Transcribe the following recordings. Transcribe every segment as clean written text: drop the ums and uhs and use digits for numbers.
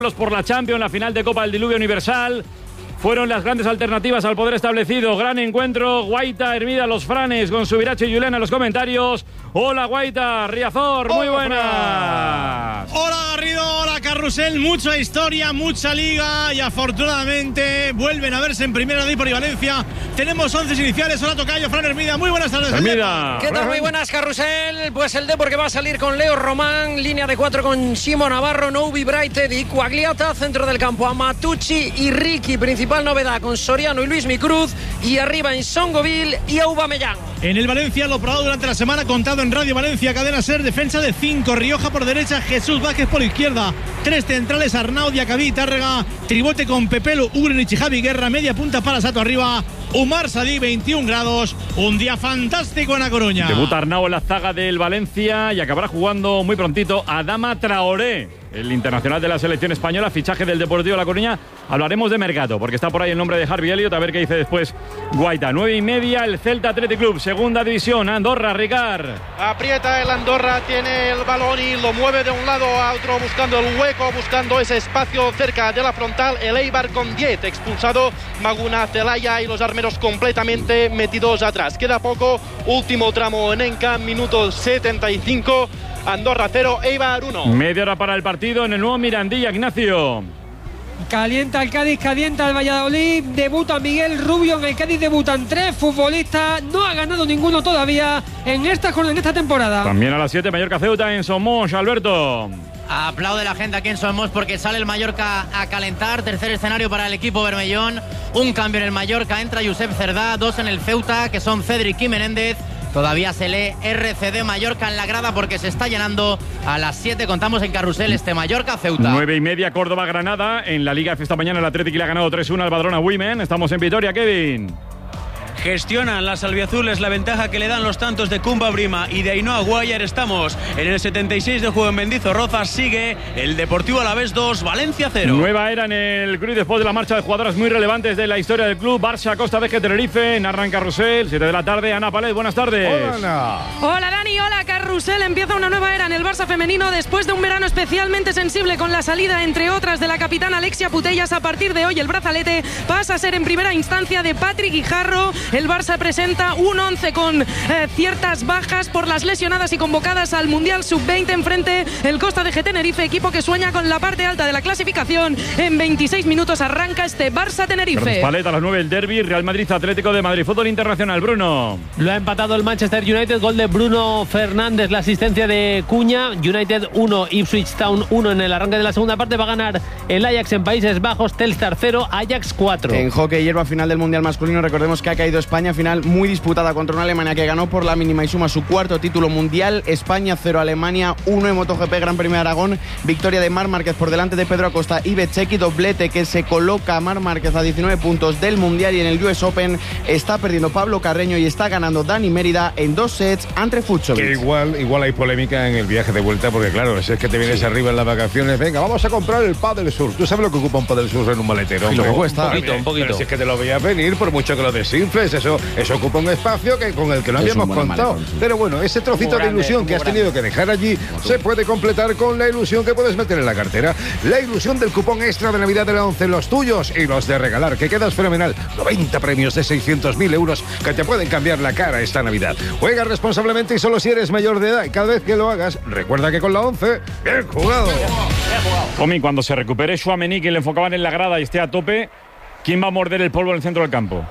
por la Champions, la final de Copa del Diluvio Universal. Fueron las grandes alternativas al poder establecido. Gran encuentro. Guaita, Hermida, Los Franes, con Subirache y Juliana en los comentarios. Hola Guaita, Riazor, muy buenas. Hola Garrido, hola Carrusel. Mucha historia, mucha liga y afortunadamente vuelven a verse en Primera de Valencia. Tenemos 11 iniciales. Hola Tocayo, Fran Hermida. Muy buenas tardes. Hermida. ¿Qué tal? Muy buenas, Carrusel. Pues el Depor que va a salir con Leo Román, línea de 4 con Simo Navarro, Noubi, Brighted y Quagliata, centro del campo Amatucci y Ricky, principal novedad con Soriano y Luis Micruz, y arriba en Songoville y Aubameyang. En el Valencia, lo probado durante la semana, contado en Radio Valencia, Cadena SER, defensa de 5, Rioja por derecha, Jesús Vázquez por izquierda, 3 centrales, Arnau, Diacabí, Tárrega, tribote con Pepelu, Ugrenich y Javi Guerra, media punta para Sato arriba, Umar Sadí, 21 grados, un día fantástico en A Coruña. Debuta Arnau en la zaga del Valencia y acabará jugando muy prontito Adama Traoré, el internacional de la selección española, fichaje del Deportivo La Coruña. Hablaremos de mercado, porque está por ahí el nombre de Harvey Elliott, a ver qué dice después Guaita. 9:30, el Celta Athletic Club, segunda división, Andorra, Ricard. Aprieta el Andorra, tiene el balón y lo mueve de un lado a otro, buscando el hueco, buscando ese espacio cerca de la frontal. El Eibar con 10, expulsado Maguna, Celaya y los armeros completamente metidos atrás. Queda poco, último tramo en Enca, minuto 75. Andorra 0, Eibar 1. Media hora para el partido en el nuevo Mirandilla, Ignacio. Calienta el Cádiz, calienta el Valladolid, debuta Miguel Rubio, en el Cádiz debutan 3 futbolistas, no ha ganado ninguno todavía en esta temporada. También a las 7, Mallorca Ceuta en Somos, Alberto. Aplaude la gente aquí en Somos porque sale el Mallorca a calentar. Tercer escenario para el equipo bermellón. Un cambio en el Mallorca, entra Josep Cerdá, 2 en el Ceuta, que son Cedric y Menéndez. Todavía se lee RCD Mallorca en la grada porque se está llenando. A las 7 contamos en Carrusel este Mallorca-Ceuta. 9:30, Córdoba-Granada. En la Liga esta mañana el Atlético le ha ganado 3-1 al Badalona Women. Estamos en Vitoria, Kevin. Gestionan las albiazules la ventaja que le dan los tantos de Kumba Brima y de Ainhoa Guayar. Estamos en el 76 de juego en Mendizorroza. Sigue el Deportivo Alavés 2, Valencia 0. Nueva era en el Cruz después de la marcha de jugadoras muy relevantes de la historia del club. Barça, Costa Vege, Tenerife. Narran Carrusel, 7 de la tarde. Ana Palet, buenas tardes. Hola, Ana. Hola, Dani. Hola, Carrusel. Empieza una nueva era en el Barça femenino después de un verano especialmente sensible con la salida, entre otras, de la capitana Alexia Putellas. A partir de hoy, el brazalete pasa a ser en primera instancia de Patrick Guijarro. El Barça presenta un 11 con ciertas bajas por las lesionadas y convocadas al Mundial Sub-20. Enfrente el Costa de Tenerife, equipo que sueña con la parte alta de la clasificación. En 26 minutos arranca este Barça-Tenerife. Paleta a las 9 el derbi, Real Madrid Atlético de Madrid. Fútbol internacional, Bruno. Lo ha empatado el Manchester United, gol de Bruno Fernández, la asistencia de Cuña. United 1, Ipswich Town 1 en el arranque de la segunda parte. Va a ganar el Ajax en Países Bajos, Telstar 0, Ajax 4. En hockey hierba, final del Mundial masculino, recordemos que ha caído España, final muy disputada contra una Alemania que ganó por la mínima y suma su cuarto título mundial. España 0, Alemania 1 en MotoGP Gran Premio de Aragón. Victoria de Marc Márquez por delante de Pedro Acosta y Bezzecchi, doblete que se coloca a Marc Márquez a 19 puntos del mundial. Y en el US Open está perdiendo Pablo Carreño y está ganando Dani Mérida en 2 sets ante Fucsovic. Que igual hay polémica en el viaje de vuelta, porque claro, si es que te vienes arriba en las vacaciones, venga, vamos a comprar el Padel Sur. ¿Tú sabes lo que ocupa un Padel Sur en un maletero? Y lo que cuesta. Un poquito. Pero si es que te lo veías venir, por mucho que lo desinfles, eso ocupa un espacio con el que no habíamos contado. Pero bueno, ese trocito de ilusión que has tenido que dejar allí se puede completar con la ilusión que puedes meter en la cartera. La ilusión del cupón extra de Navidad de la 11, los tuyos y los de regalar, que quedas fenomenal. 90 premios de 600.000 euros que te pueden cambiar la cara esta Navidad. Juega responsablemente y solo si eres mayor de edad. Y cada vez que lo hagas, recuerda que con la 11, bien jugado. Omi, cuando se recupere Tchouaméni, que le enfocaban en la grada y esté a tope, ¿quién va a morder el polvo en el centro del campo?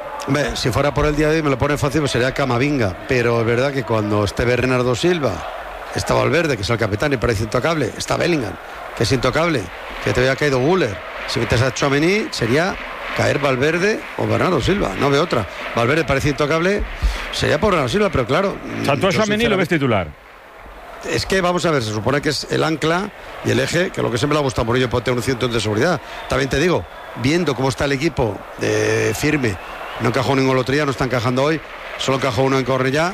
Si fuera por el día de hoy me lo pone fácil, pues sería Camavinga, pero es verdad que cuando esté Bernardo Silva, está Valverde, que es el capitán y parece intocable, está Bellingham, que es intocable, que te había caído Güler, si metes a Tchouaméni sería caer Valverde o Bernardo Silva, no veo otra. Valverde parece intocable, sería por Bernardo Silva, pero claro. O sea, tú a Tchouaméni lo ves titular. Es que vamos a ver, se supone que es el ancla y el eje, que lo que siempre le ha gustado Murillo puede tener un cinturón de seguridad. También te digo, viendo cómo está el equipo firme, no encajó ningún otro día, no está encajando hoy, solo encajó uno en Cornellá.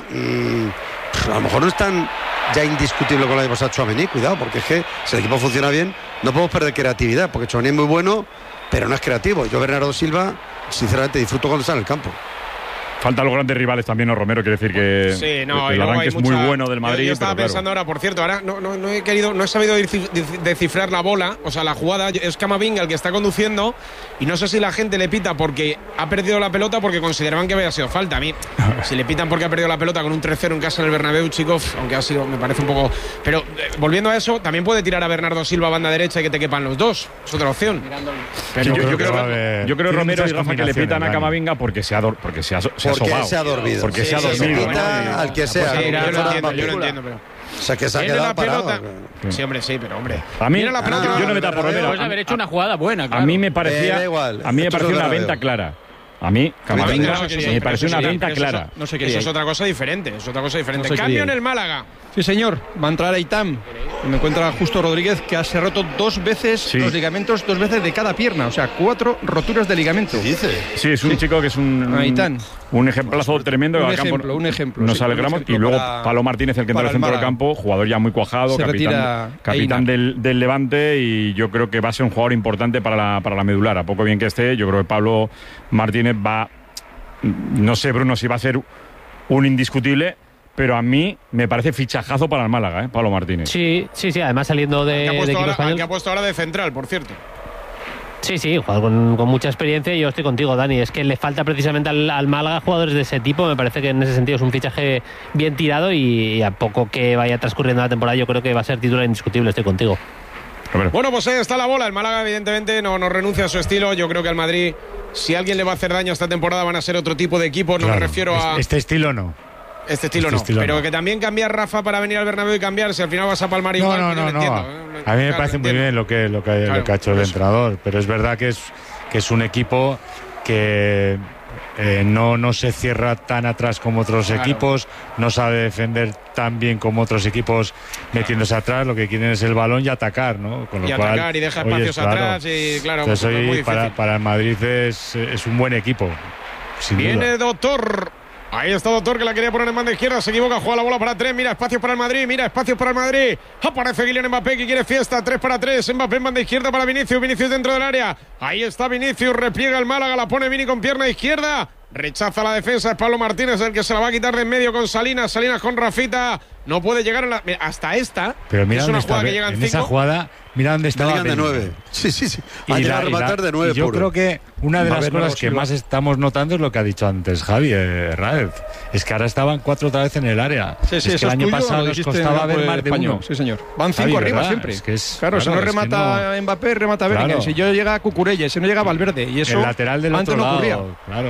A lo mejor no es tan ya indiscutible con la de pasar Tchouaméni, cuidado, porque es que si el equipo funciona bien, no podemos perder creatividad, porque Tchouaméni es muy bueno, pero no es creativo. Yo Bernardo Silva, sinceramente, disfruto cuando está en el campo. Faltan los grandes rivales también, ¿no, Romero? Quiere decir que, sí, no, el arranque es muy bueno del Madrid. Yo estaba pensando ahora, por cierto, ahora no he sabido descifrar la bola, o sea, la jugada. Es Camavinga el que está conduciendo y no sé si la gente le pita porque ha perdido la pelota porque consideraban que había sido falta. A mí, si le pitan porque ha perdido la pelota con un 3-0 en casa en el Bernabéu, chicos, aunque ha sido, me parece un poco... Pero volviendo a eso, también puede tirar a Bernardo Silva a banda derecha y que te quepan los dos. Es otra opción. Pero yo creo Romero y Rafa, que le pitan a Camavinga porque se ha dormido. Porque se ha dormido. Al que sea. Yo lo entiendo, pero... O sea, que se ha quedado parado. Sí, hombre, sí, pero hombre. A mí, mira la pelota, yo no me tapo Romero. Puedes haber hecho una jugada buena, claro. A mí me parecía, una venta clara. A mí, Camavinga, me pareció una venta clara. No sé qué. Eso es otra cosa diferente. Cambio en el Málaga. Sí, señor. Va a entrar Aitam. Me encuentra Justo Rodríguez, que se ha roto 2 veces los ligamentos, 2 veces de cada pierna. O sea, 4 roturas de ligamento. ¿Qué dice? Sí, es un chico que es un ejemplazo tremendo. Un ejemplo. Nos alegramos. Y luego Pablo Martínez, el que entra al centro del campo, jugador ya muy cuajado, capitán del Levante, y yo creo que va a ser un jugador importante para la medular. A poco bien que esté, yo creo que Pablo Martínez va... No sé, Bruno, si va a ser un indiscutible, pero a mí me parece fichajazo para el Málaga, Pablo Martínez. Sí, además saliendo de equipo español. Que ha puesto ahora de central, por cierto. Sí, jugador con mucha experiencia, y yo estoy contigo, Dani. Es que le falta precisamente al Málaga jugadores de ese tipo. Me parece que en ese sentido es un fichaje bien tirado, y a poco que vaya transcurriendo la temporada yo creo que va a ser titular indiscutible. Estoy contigo. Bueno, pues ahí está la bola. El Málaga evidentemente no renuncia a su estilo. Yo creo que al Madrid, si alguien le va a hacer daño esta temporada, van a ser otro tipo de equipos. No me refiero a... Este estilo no. Este estilo no. Pero que también cambiar, Rafa, para venir al Bernabéu y cambiarse, al final vas a palmar igual. No. Entiendo. A mí me parece muy bien lo que ha hecho el entrenador, pero es verdad que es un equipo que no se cierra tan atrás como otros equipos, no sabe defender tan bien como otros equipos metiéndose atrás. Lo que quieren es el balón y atacar, ¿no? Con lo cual, atacar y deja espacios atrás, y claro, entonces, es muy difícil. Para el Madrid es un buen equipo. Viene Doctor. Ahí está Doctor, que la quería poner en banda izquierda, se equivoca, juega la bola para 3, mira espacios para el Madrid, aparece Kylian Mbappé, que quiere fiesta, 3 para 3, Mbappé en banda izquierda para Vinicius dentro del área, ahí está Vinicius, repliega el Málaga, la pone Vini con pierna izquierda, rechaza la defensa, es Pablo Martínez el que se la va a quitar de en medio con Salinas con Rafita, no puede llegar hasta esta, pero mira, es una jugada que llega en 5. Esa jugada, mira dónde estaba de 9. Sí. Ha llegado a rematar de 9. Yo creo que una de las cosas que más estamos notando es lo que ha dicho antes Javi Raez. Es que ahora estaban 4 otra vez en el área. Sí, es que el año pasado les costaba ver más de uno. Sí, señor. Van 5 arriba siempre. Claro, si no remata Mbappé, remata Bellingham. Si yo llega Cucurella, si no llega Valverde. Y eso el lateral del otro lado. Ocurría. Claro.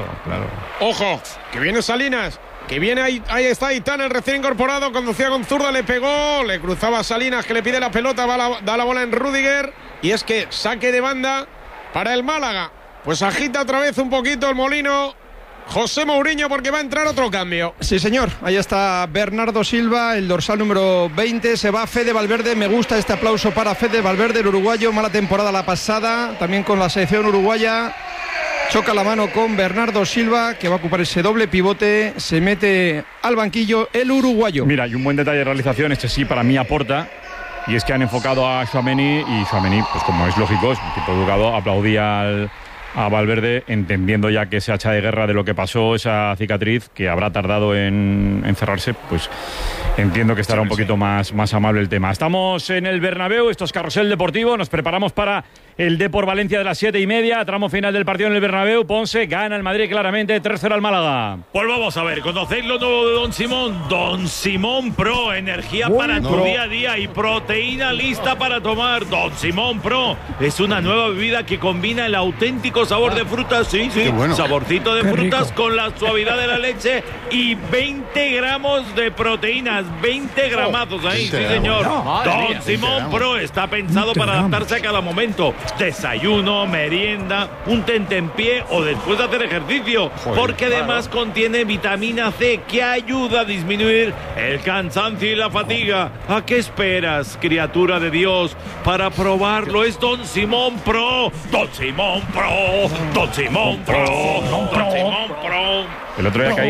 Ojo, que viene Salinas. Que viene ahí está Aitán, el recién incorporado, conducía con zurda, le pegó, le cruzaba a Salinas, que le pide la pelota, da la bola en Rüdiger, y es que saque de banda para el Málaga. Pues agita otra vez un poquito el molino José Mourinho, porque va a entrar otro cambio. Sí, señor, ahí está Bernardo Silva, el dorsal número 20, se va Fede Valverde. Me gusta este aplauso para Fede Valverde, el uruguayo, mala temporada la pasada, también con la selección uruguaya. Choca la mano con Bernardo Silva, que va a ocupar ese doble pivote. Se mete al banquillo el uruguayo. Mira, y un buen detalle de realización, sí para mí aporta. Y es que han enfocado a Tchouaméni, y Tchouaméni, pues como es lógico, es un tipo educado, aplaudía a Valverde, entendiendo ya que ese hacha de guerra de lo que pasó, esa cicatriz que habrá tardado en cerrarse, pues entiendo que estará un poquito más amable el tema. Estamos en el Bernabéu, esto es Carrusel Deportivo, nos preparamos para el Depor Valencia de las 7:30, tramo final del partido en el Bernabéu. Ponce gana el Madrid claramente, 3-0 al Málaga. Pues vamos a ver, conocéis lo nuevo de Don Simón. Don Simón Pro, energía para tu día a día y proteína lista para tomar. Don Simón Pro es una nueva bebida que combina el auténtico sabor de frutas, sí, bueno. Saborcito de frutas con la suavidad de la leche y 20 gramos de proteínas, 20 gramazos ahí, sí señor. Don Simón Pro está pensado para adaptarse a cada momento. Desayuno, merienda, un tentempié o después de hacer ejercicio, porque además contiene vitamina C que ayuda a disminuir el cansancio y la fatiga. ¿A qué esperas, criatura de Dios, para probarlo? Es Don Simón Pro. Don Simón Pro. Don Simón Pro, Don Simón Pro. El otro día caí.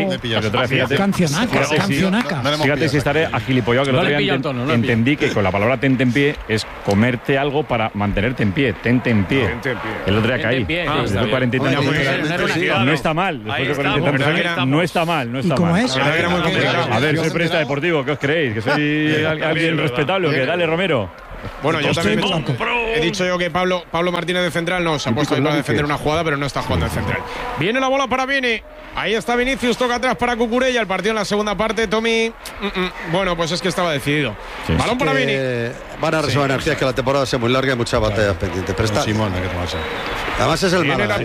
Fíjate si estaré agilipollado, que el otro día entendí que con la palabra tente en pie es comerte algo para mantenerte en pie. Tente en pie. El otro día caí. Después de 40 y tantos años. No está mal. Después de 40 y tantos años. No está mal. No está mal. A ver, soy periodista deportivo. ¿Qué os creéis? ¿Que soy alguien respetable o qué? Dale, Romero. Bueno, yo también he dicho yo que Pablo Martínez de central no se ha puesto para defender una jugada, pero no está jugando de central. Viene la bola para Vini. Ahí está Vinicius, toca atrás para Cucurella. El partido en la segunda parte, Tommy. Bueno, pues es que estaba decidido. Sí. Balón para Vini. Van a reservar energías, que la temporada sea muy larga y muchas batallas pendientes. Pero está. Simón, hay que tomarse. Además es el Málaga.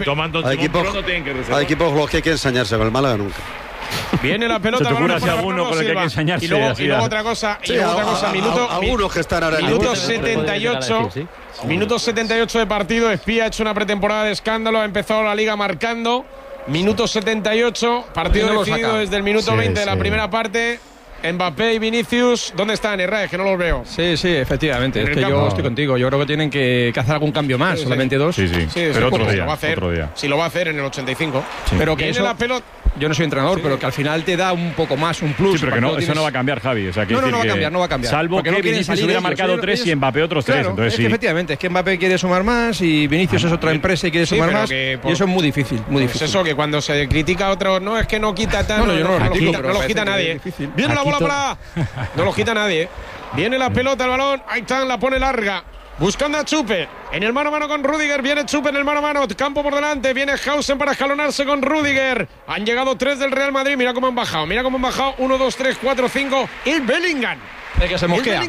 Hay equipos los que hay que ensañarse, con el Málaga nunca. Viene la pelota. Se te ocurre alguno con el que hay que ensañarse. Y luego otra cosa. Algunos que están ahora en minuto 78. Minuto 78 de partido. Espía ha hecho una pretemporada de escándalo. Ha empezado la liga marcando. Minuto 78. Partido decidido desde el minuto 20 de la primera parte. Mbappé y Vinicius, ¿dónde están, Herrera? Que no los veo. Sí, efectivamente. Es que yo estoy contigo. Yo creo que tienen que hacer algún cambio más. Solamente dos. Sí, pero otro día. Si lo va a hacer en el 85. Sí. Pero que eso, la pelota. Yo no soy entrenador, pero que al final te da un poco más, un plus. Sí, pero que eso no va a cambiar, Javi. O sea, no va a cambiar. Salvo que Vinicius hubiera marcado 3 y Mbappé otros 3. Entonces, que efectivamente, es que Mbappé quiere sumar más y Vinicius es otra empresa y quiere sumar más. Y eso es muy difícil. Es eso, que cuando se critica a otro, no, es que no quita tanto. No lo quita nadie. Viene la bola para. No lo quita nadie. Viene la pelota, el balón. Ahí está, la pone larga. Buscando a Chupe. En el mano a mano con Rüdiger. Viene Chupe en el mano a mano. Campo por delante. Viene Hausen para escalonarse con Rüdiger. Han llegado 3 del Real Madrid. Mira cómo han bajado. 1, 2, 3, 4, 5. Y Bellingham. Es que se mosquea.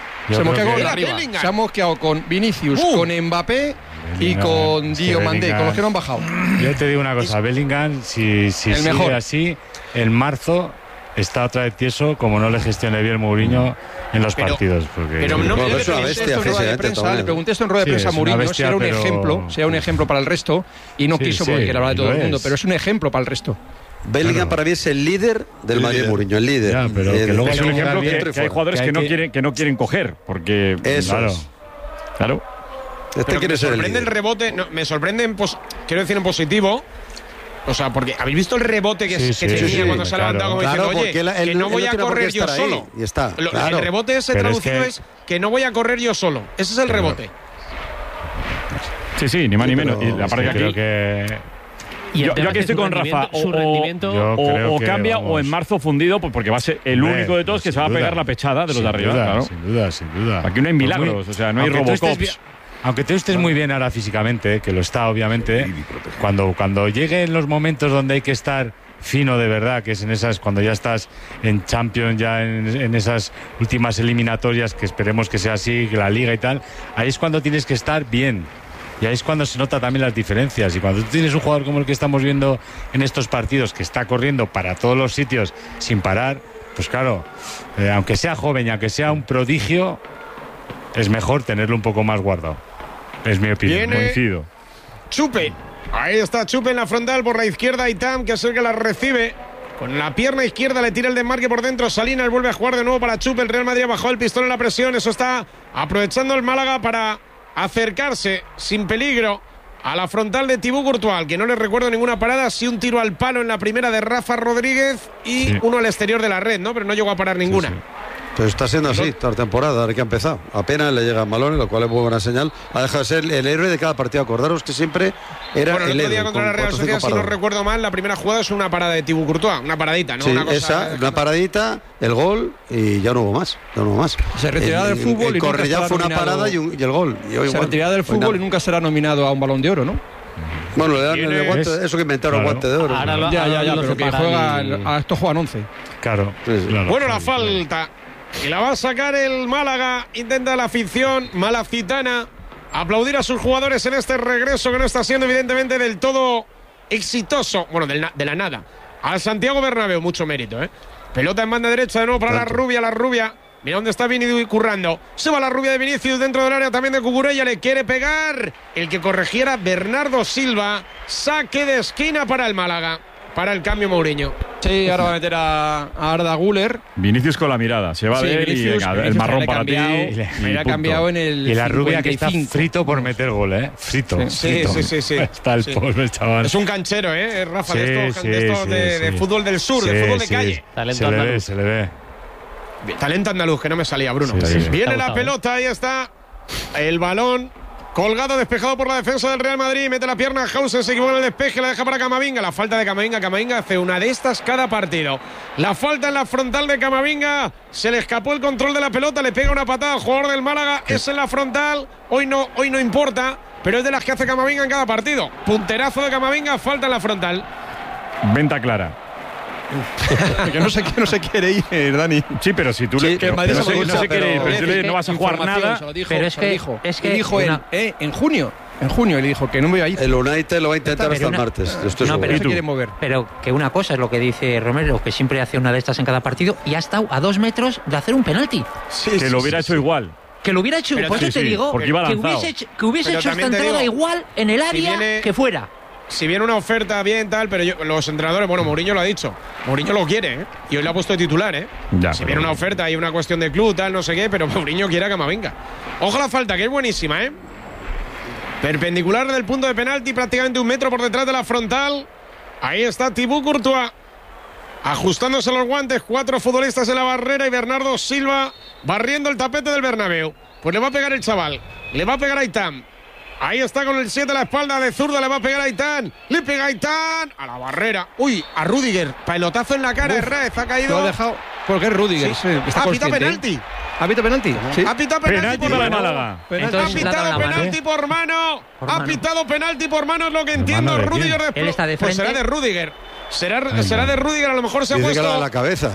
Se ha mosqueado con Vinicius, con Mbappé y con Diomandé, con los que no han bajado. Yo te digo una cosa. Bellingham, si sigue así, en marzo está otra vez tieso, como no le gestione bien Mourinho en los partidos. Pero no me es una bestia, le pregunté esto en rueda de prensa a Mourinho, si era un ejemplo para el resto, y no quiso porque quiere hablar de todo el mundo, pero es un ejemplo para el resto. Bellingham para mí es el líder del Madrid Mourinho, el líder. Ya, pero que luego es un ejemplo que hay jugadores que no quieren coger, porque claro. Me sorprende el rebote, me sorprende quiero decir en positivo. O sea, porque habéis visto el rebote que tenía cuando se ha levantado, como diciendo, oye, que no voy a correr yo solo. Y está, el rebote ese traducido es que no voy a correr yo solo. Ese es el rebote. Sí, ni más ni menos. Y la parte creo que yo aquí estoy con Rafa. O cambia o en marzo fundido, porque va a ser el único de todos que se va a pegar la pechada de los de arriba. Claro. Sin duda. Aquí no hay milagros, o sea, no hay Robocops. Aunque tú estés muy bien ahora físicamente, que lo está obviamente, cuando lleguen los momentos donde hay que estar fino de verdad, que es en esas, cuando ya estás en Champions, ya en esas últimas eliminatorias, que esperemos que sea así, la Liga y tal, ahí es cuando tienes que estar bien. Y ahí es cuando se nota también las diferencias. Y cuando tú tienes un jugador como el que estamos viendo en estos partidos, que está corriendo para todos los sitios sin parar, pues claro, aunque sea joven y aunque sea un prodigio, es mejor tenerlo un poco más guardado. Es mi opinión. Coincido. Chupe. Ahí está Chupe en la frontal por la izquierda. Itam, que es el que la recibe. Con la pierna izquierda le tira el desmarque por dentro. Salinas vuelve a jugar de nuevo para Chupe. El Real Madrid ha bajado el pistón en la presión. Eso está aprovechando el Málaga para acercarse sin peligro a la frontal de Thibaut Courtois, que no le recuerdo ninguna parada. Sí, un tiro al palo en la primera de Rafa Rodríguez y uno al exterior de la red, ¿no? Pero no llegó a parar ninguna. Pero está siendo así toda la temporada, desde que ha empezado. Apenas le llegan balones, lo cual es muy buena señal. Ha dejado de ser el héroe de cada partido. Acordaros que siempre era el héroe. Día contra la Real Sociedad, si no recuerdo mal, la primera jugada es una parada de Thibaut Courtois, una paradita, ¿no? Sí, una paradita, el gol y ya no hubo más. Se retiraba del fútbol y Correia fue una parada y el gol. Se retiraba del fútbol y nunca será nominado a un Balón de Oro, ¿no? Bueno, le dan el guante, eso que inventaron el guante de oro. Pero que a esto juegan 11. Claro. Bueno, la falta. Y la va a sacar el Málaga. Intenta la afición malacitana aplaudir a sus jugadores en este regreso que no está siendo evidentemente del todo exitoso. Bueno, de la nada. Al Santiago Bernabéu, mucho mérito, ¿eh? Pelota en banda derecha de nuevo para la rubia. Mira dónde está Vini currando. Se va la rubia de Vinicius dentro del área también de Cucurella. Le quiere pegar. El que corrigiera Bernardo Silva. Saque de esquina para el Málaga. para el cambio Mourinho. Sí, ahora va a meter a Arda Güler. Vinicius con la mirada, se va de él y venga, el marrón para ti. Me ha cambiado en el Y la 55. rubia que está frito por meter gol, ¿eh? Frito. Sí. Está el pobre chaval. Es un canchero, Rafa, Sí, de estos de fútbol del sur, de fútbol de calle. Se le ve. Talento andaluz, que no me salía, Bruno. Sí. Viene la pelota, ahí está el balón. Colgado, despejado por la defensa del Real Madrid. Mete la pierna Hausen, se equivoca en el despeje, la deja para Camavinga. La falta de Camavinga. Camavinga hace una de estas cada partido. La falta en la frontal de Camavinga. Se le escapó el control de la pelota, le pega una patada al jugador del Málaga. Es en la frontal. Hoy no importa, pero es de las que hace Camavinga en cada partido. Punterazo de Camavinga, falta en la frontal. Venta clara. Que no se quiere ir, Dani. Sí, pero si tú Sí, le que el Madrid no se lo se ducha, quiere ir, pero pero tú no vas a jugar nada. Se lo dijo, pero es se lo que- dijo. es que Y dijo él, una- en junio él dijo que no me iba a ir. El United lo va a intentar Pero hasta el una- martes. Estoy No, seguro. pero se quiere mover. Pero que una cosa es lo que dice Romero, que siempre hace una de estas en cada partido y ha estado a 2 metros de hacer un penalti. Que lo hubiera hecho igual. Que lo hubiera hecho, Pero por sí, eso te sí, digo, porque iba que lanzado. hubiese Pero hecho esta también te entrada digo, igual en el si área viene- que fuera. Si viene una oferta bien, tal, pero los entrenadores, bueno, Mourinho lo ha dicho. Mourinho lo quiere, Y hoy lo ha puesto de titular, Ya, si pero- viene una oferta, hay una cuestión de club, tal, no sé qué, pero Mourinho quiere a Camavinga. Ojo la falta, que es buenísima, Perpendicular del punto de penalti, prácticamente 1 metro por detrás de la frontal. Ahí está Thibaut Courtois. Ajustándose los guantes, 4 futbolistas en la barrera y Bernardo Silva barriendo el tapete del Bernabéu. Pues le va a pegar el chaval, le va a pegar a Aitán. Ahí está con el 7 a la espalda de zurda, le va a pegar a Aitán. Le pega a Aitán a la barrera. Uy, a Rüdiger, pelotazo en la cara, Herrez, ha caído. Lo ha dejado porque es Rüdiger. Sí. Está Ha pitado consciente, penalti. ¿Ha pitado penalti? Sí. Ha pitado penalti, Penalti por para el mano. Málaga. Ha Entonces, pitado la mano, penalti por mano. Por Ha mano. pitado penalti por mano, es lo que entiendo. mano de quién? Rüdiger Él está de Pues será frente. de Rüdiger. Será de Rüdiger, a lo mejor se ha Dice que puesto. la de la cabeza.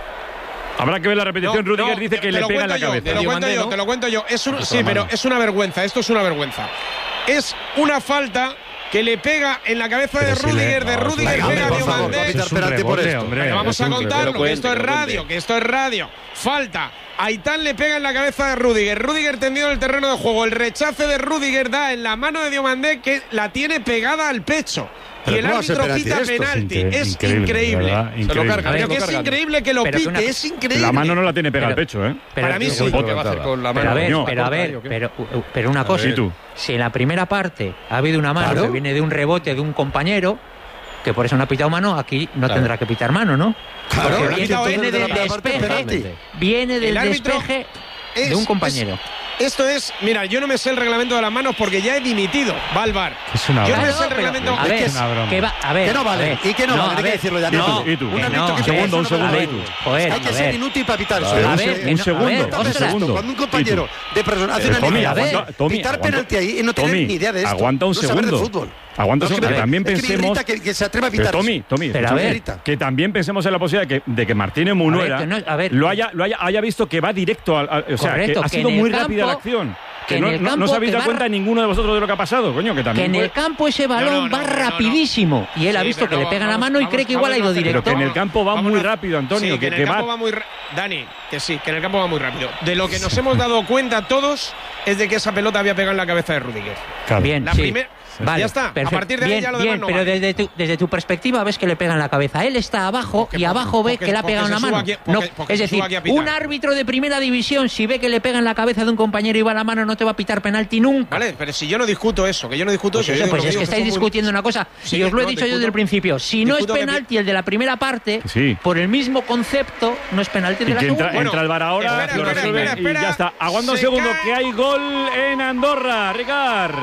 Habrá que ver la repetición. Rüdiger no, dice que te le lo pega en la cuento yo, cabeza. Te lo cuento yo. Sí, pero es una vergüenza. Esto es una vergüenza. Es una falta que le pega en la cabeza de Pero si le- Rüdiger. De no, Rüdiger venga, pega a por favor, Diomandé. va a pitar Es un penalti por rebote, esto. hombre. Pero vamos Es a un contarlo, rebote. que esto es radio, que esto es radio. Falta. Aitán le pega en la cabeza de Rüdiger. Rüdiger tendido en el terreno de juego. El rechace de Rüdiger da en la mano de Diomandé, que la tiene pegada al pecho. Pero Y el ¿cómo va a ser árbitro penalti quita esto? penalti. Es Increíble, increíble. ¿verdad? Se lo Increíble. carga. Pero que es cargan. increíble que lo Pero que pite, una- es increíble. La mano no la tiene pegada al Pero- pecho, Pero, Para mí sí. ¿Qué va a hacer con la Pero a mano? ver, No. pero a ver, pero una cosa. Sí, tú. Si en la primera parte ha habido una mano Claro. que viene de un rebote de un compañero, que por eso no ha pitado mano, aquí no tendrá que pitar mano, ¿no? Claro, Porque el viene, árbitro viene entonces de del la primera parte es despeje, penalti. viene del El árbitro despeje es- de un compañero. Esto es, mira, yo no me sé el reglamento de las manos porque ya he dimitido. Va al VAR. Es una Yo no broma. me sé el pero- reglamento. a ver, es una broma. que va, a ver, Que no vale. a ver. ¿Y que no vale? a Hay que ver, decirlo ya. No, ¿Y tú? Un que árbitro no, que a se ver, pone un segundo, a ver, ¿y tú? joder, Hay que a ser ver. inútil para pitar eso. A ver, un que no- a segundo, ver, un ostras, segundo. Cuando un compañero de persona hace una Tommy, línea, aguanta, Tommy, pitar aguanta. penalti ahí y no tener Tommy, ni idea de esto. aguanta un no saber de segundo. fútbol. Aguanta un No, segundo. que Que también es que me pensemos. irrita que se atreva a Pero pitar Tommy, eso. Tommy, Pero a escucha, ver. que también pensemos en la posibilidad de que Martínez Munuera que no- a ver, lo haya visto que va directo o sea, Correcto, que ha que sido en el muy rápida campo- la acción. que Que en no, el no campo os habéis que dado va- cuenta ninguno de vosotros de lo que ha pasado, coño, que Que también en puede- el campo ese balón no, va no, no. rapidísimo y él ha Sí, visto que pero le no, pegan la vamos- mano y cree que igual ha ido vamos- directo. Pero que en el campo va muy Vámonos. rápido, Antonio, Sí, que en el campo va. va muy Dani, que sí, que en el campo va muy rápido. De lo que nos hemos dado cuenta todos es de que esa pelota había pegado en la cabeza de Rüdiger. Claro. Bien, La sí. primera. Vale, Ya está. perfecto. A partir de ahí bien, ya lo bien, demás no pero vale. desde tu perspectiva ves que le pegan la cabeza. Él está abajo y abajo ve porque- que le ha porque pegado en se la suba mano. aquí- No, porque es se decir, suba aquí a pitar. un árbitro de primera división, si ve que le pegan la cabeza de un compañero y va a la mano, no te va a pitar penalti nunca. Vale, pero si yo no discuto eso, que yo no discuto Pues eso. eso, yo digo pues lo es digo que estáis son muy- discutiendo una cosa. Sí, y os lo he no, dicho yo discuto- desde el principio. Si no es discuto que penalti el de la primera parte, Sí. por el mismo concepto, no es penalti Y de la que segunda. entra el VAR ahora, espera, lo espera, resuelve espera, y ya está. Aguanta un se segundo, cae. que hay gol en Andorra, Ricard.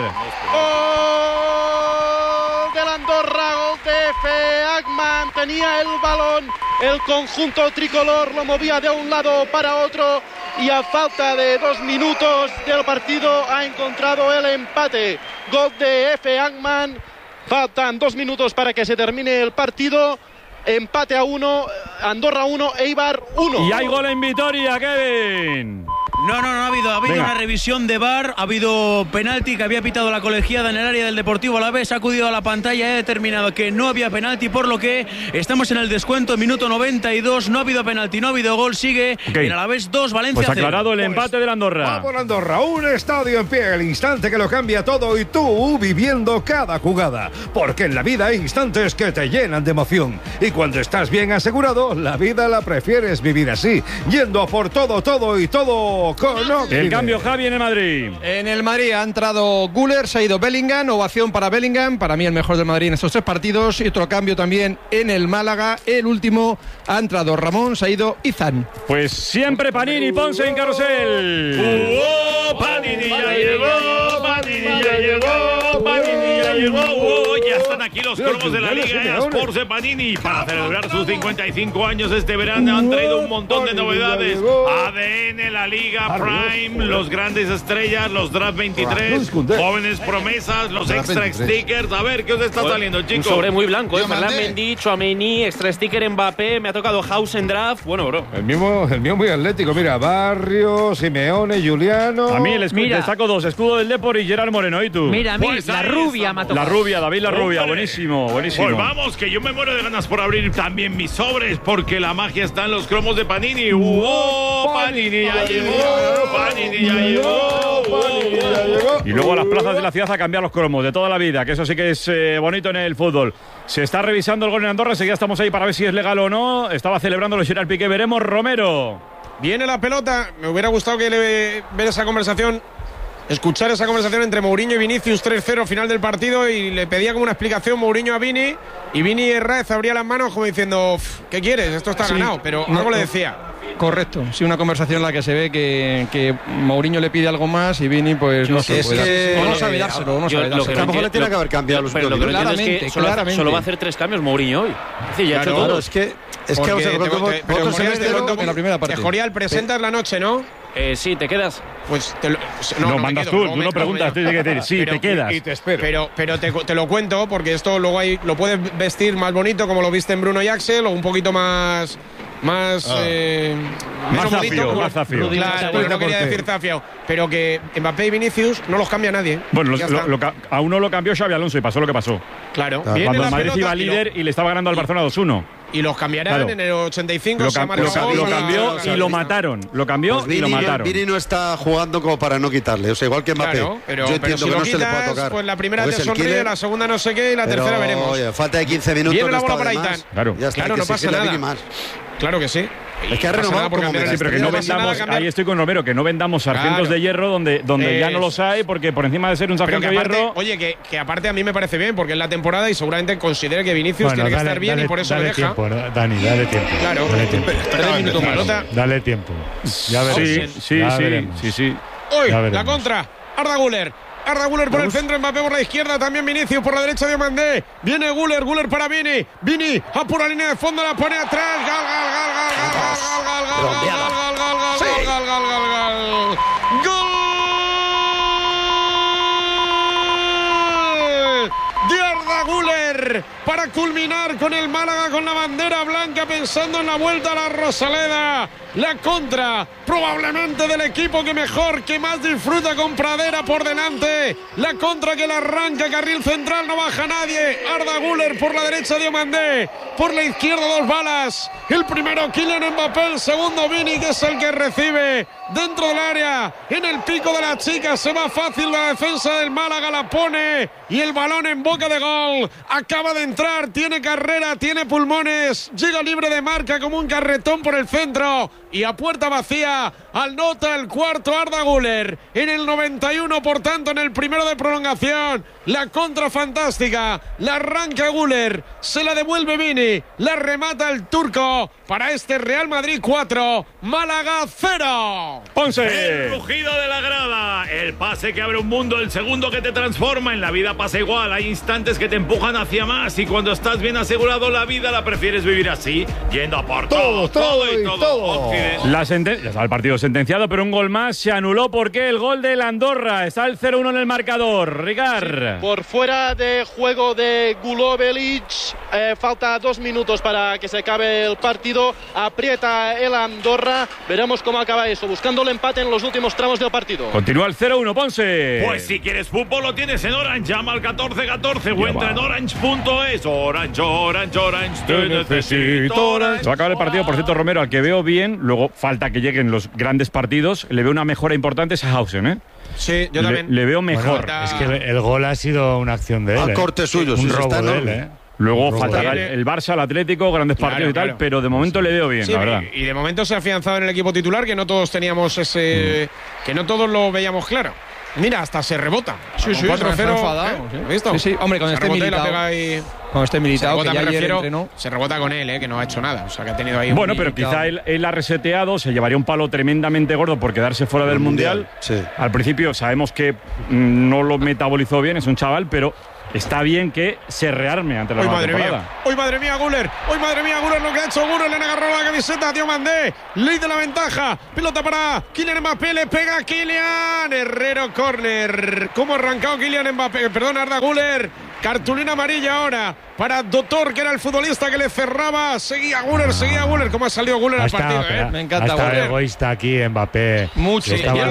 Gol del Andorra, gol de Efe Agman. Tenía el balón, el conjunto tricolor lo movía de un lado para otro y a falta de 2 minutos del partido ha encontrado el empate. Gol de Efe Agman. Faltan 2 minutos para que se termine el partido. Empate a 1, Andorra 1, Eibar 1. Y hay gol en Vitoria, Kevin. No ha habido una revisión de VAR, ha habido penalti que había pitado la colegiada en el área del Deportivo Alavés, ha acudido a la pantalla y ha determinado que no había penalti, por lo que estamos en el descuento, minuto 92, no ha habido penalti, no ha habido gol, sigue el Alavés 2, Valencia 0. Pues aclarado el empate del Andorra. Vamos Andorra, un estadio en pie, el instante que lo cambia todo y tú viviendo cada jugada, porque en la vida hay instantes que te llenan de emoción y cuando estás bien asegurado, la vida la prefieres vivir así, yendo a por todo y todo con el cambio, Javi, en el Madrid. En el Madrid ha entrado Güler, se ha ido Bellingham, ovación para Bellingham, para mí el mejor del Madrid en estos 3 partidos, y otro cambio también en el Málaga, el último ha entrado Ramón, se ha ido Izan. Pues siempre Panini, Ponce en carrusel. Panini ya llegó, Panini ya llegó, Panini ya llegó. Ya están aquí los cromos de la Liga Sports de Panini para celebrar sus 55 años este verano. Han traído un montón de novedades. ADN, la Liga Prime, los grandes estrellas, los Draft 23, jóvenes promesas, los extra stickers. A ver, ¿qué os está saliendo, chicos? Un sobre muy blanco, Ferland Mendy, Tchouaméni, extra sticker Mbappé, me ha tocado House en Draft. Bueno, bro. El mío muy atlético, mira, Barrio, Simeone, Juliano. A mí le saco 2, escudo del Depor y Gerard Moreno, ¿y tú? Mira, a mí Pues la rubia me ha tocado. La rubia, David la rubia, buenísimo. Pues vamos, que yo me muero de ganas por abrir también mis sobres, porque la magia está en los cromos de Panini. Panini ya llegó, Panini ya llegó, Panini ya llegó. Y luego a las plazas de la ciudad a cambiar los cromos de toda la vida, que eso sí que es bonito en el fútbol. Se está revisando el gol en Andorra, enseguida estamos ahí para ver si es legal o no. Estaba celebrándolo Gerard Piqué, veremos. Romero. Viene la pelota, me hubiera gustado ver esa conversación, escuchar esa conversación entre Mourinho y Vinicius, 3-0 final del partido, y le pedía como una explicación Mourinho a Vini, y Vini Herrez abría las manos como diciendo, ¿qué quieres? Esto está ganado, pero algo le decía. Correcto, sí, una conversación en la que se ve que Mourinho le pide algo más y Vini pues no sé, no sabe dárselo, no sabe dárselo. Tampoco le tiene que haber cambiado los últimos minutos. Claramente, es que solo va a hacer 3 cambios Mourinho hoy. Es decir, ya ha hecho todo. Es que en la primera parte. Jorial, presentas la noche, ¿no? Sí, ¿te quedas? Pues no mandas tú no preguntas, tú tienes que decir, sí, te quedas. Y te espero. Pero te lo cuento, porque esto luego lo puedes vestir más bonito, como lo viste en Bruno y Axel, o un poquito más zafio. Claro, no quería decir zafio. Pero que Mbappé y Vinicius no los cambia nadie. Bueno, a uno lo cambió Xabi Alonso y pasó lo que pasó. Claro. Cuando el Madrid iba líder y le estaba ganando al Barcelona 2-1. Y los cambiarán en el 85. Lo cambió y lo mataron. Lo cambió pues y lo mataron. Vini no está jugando como para no quitarle. O sea, igual que Mbappé. Claro, pero yo entiendo si que lo no quitas, se le puede tocar. Pues la primera te sonríe, la segunda no sé qué y la tercera veremos. Oye, falta de 15 minutos. Viene la bola no para está de Aitán. Claro, ya está, claro, no pasa nada. Claro que sí. Es que ha renovado como sí, pero que no vendamos, ahí estoy con Romero, que no vendamos sargentos de hierro donde ya no los hay, porque por encima de ser un sargento de hierro. Oye, que aparte a mí me parece bien, porque es la temporada y seguramente considere que Vinicius tiene que estar bien y por eso le deja. Tiempo, Dani, dale tiempo. Claro, dale tiempo. 3 minutos más. Dale tiempo. Ya veremos. Sí. Hoy, la contra, Arda Güler. Arda Güler por el centro, Mbappé por la izquierda, también Vinicius por la derecha de Diomandé. Viene Güler para Vini. Vini a pura línea de fondo, la pone atrás. ¡Gol! De Arda Güler para culminar con el Málaga con la bandera blanca, pensando en la vuelta a la Rosaleda. La contra, probablemente del equipo que mejor, que más disfruta con Pradera por delante. La contra que la arranca, carril central, no baja nadie. Arda Güler por la derecha, Diomandé. Por la izquierda, 2 balas. El primero, Kylian Mbappé. El segundo, Vini, que es el que recibe dentro del área. En el pico de la chica, se va fácil la defensa del Málaga, la pone. Y el balón en boca de gol. Acaba de entrar, tiene carrera, tiene pulmones. Llega libre de marca como un carretón por el centro. Y a puerta vacía, anota el cuarto Arda Güler. En el 91, por tanto, en el primero de prolongación. La contra fantástica. La arranca Güler. Se la devuelve Vini. La remata el turco. Para este Real Madrid 4. Málaga 0. Ponce. El rugido de la grada. El pase que abre un mundo. El segundo que te transforma. En la vida pasa igual. Hay instantes que te empujan hacia más. Y cuando estás bien asegurado, la vida la prefieres vivir así. Yendo a por todo y todo. Ya está el partido sentenciado, pero un gol más se anuló porque el gol del Andorra. Está el 0-1 en el marcador. Ricard. Sí, por fuera de juego de Gulobelic. falta 2 minutos para que se acabe el partido. Aprieta el Andorra. Veremos cómo acaba eso, buscando el empate en los últimos tramos del partido. Continúa el 0-1, Ponce. Pues si quieres fútbol lo tienes en Orange. Llama al 1414 o entra en orange.es. Orange, te necesito Orange. Se va a acabar el partido, por cierto, Romero, al que veo bien, luego falta que lleguen los grandes partidos, le veo una mejora importante a Hausen, ¿eh? Sí, yo también. Le veo mejor. Bueno, es que el gol ha sido una acción de él. Al corte suyo, un robo de él, Luego faltará el Barça, el Atlético, grandes partidos y tal, pero de momento le veo bien, sí, la verdad. Y de momento se ha afianzado en el equipo titular, que no todos teníamos ese... que no todos lo veíamos claro. Mira, hasta se rebota. Sí, 4-0. ¿Visto? Sí, hombre, con este Militao. Con este Militao, que ya ayer entrenó. Se rebota con él, que no ha hecho nada. O sea, que ha tenido ahí bueno, pero quizá él ha reseteado, se llevaría un palo tremendamente gordo por quedarse fuera del Mundial. Sí. Al principio sabemos que no lo metabolizó bien, es un chaval, pero está bien que se rearme ante la nueva temporada. Hoy madre mía, Guller. Hoy madre mía, Guller, lo que ha hecho Guller. Le han agarrado la camiseta a Diomandé. Ley de la ventaja. Pelota para Kylian Mbappé. Le pega a Kylian. Herrero, córner. ¿Cómo ha arrancado Kylian Mbappé? Perdón, Arda Guller. Cartulina amarilla ahora para Dotor, que era el futbolista que le cerraba. Seguía Guller. ¿Cómo ha salido Guller al partido? Me encanta Guller. Egoísta aquí, Mbappé. Mucho. Guller,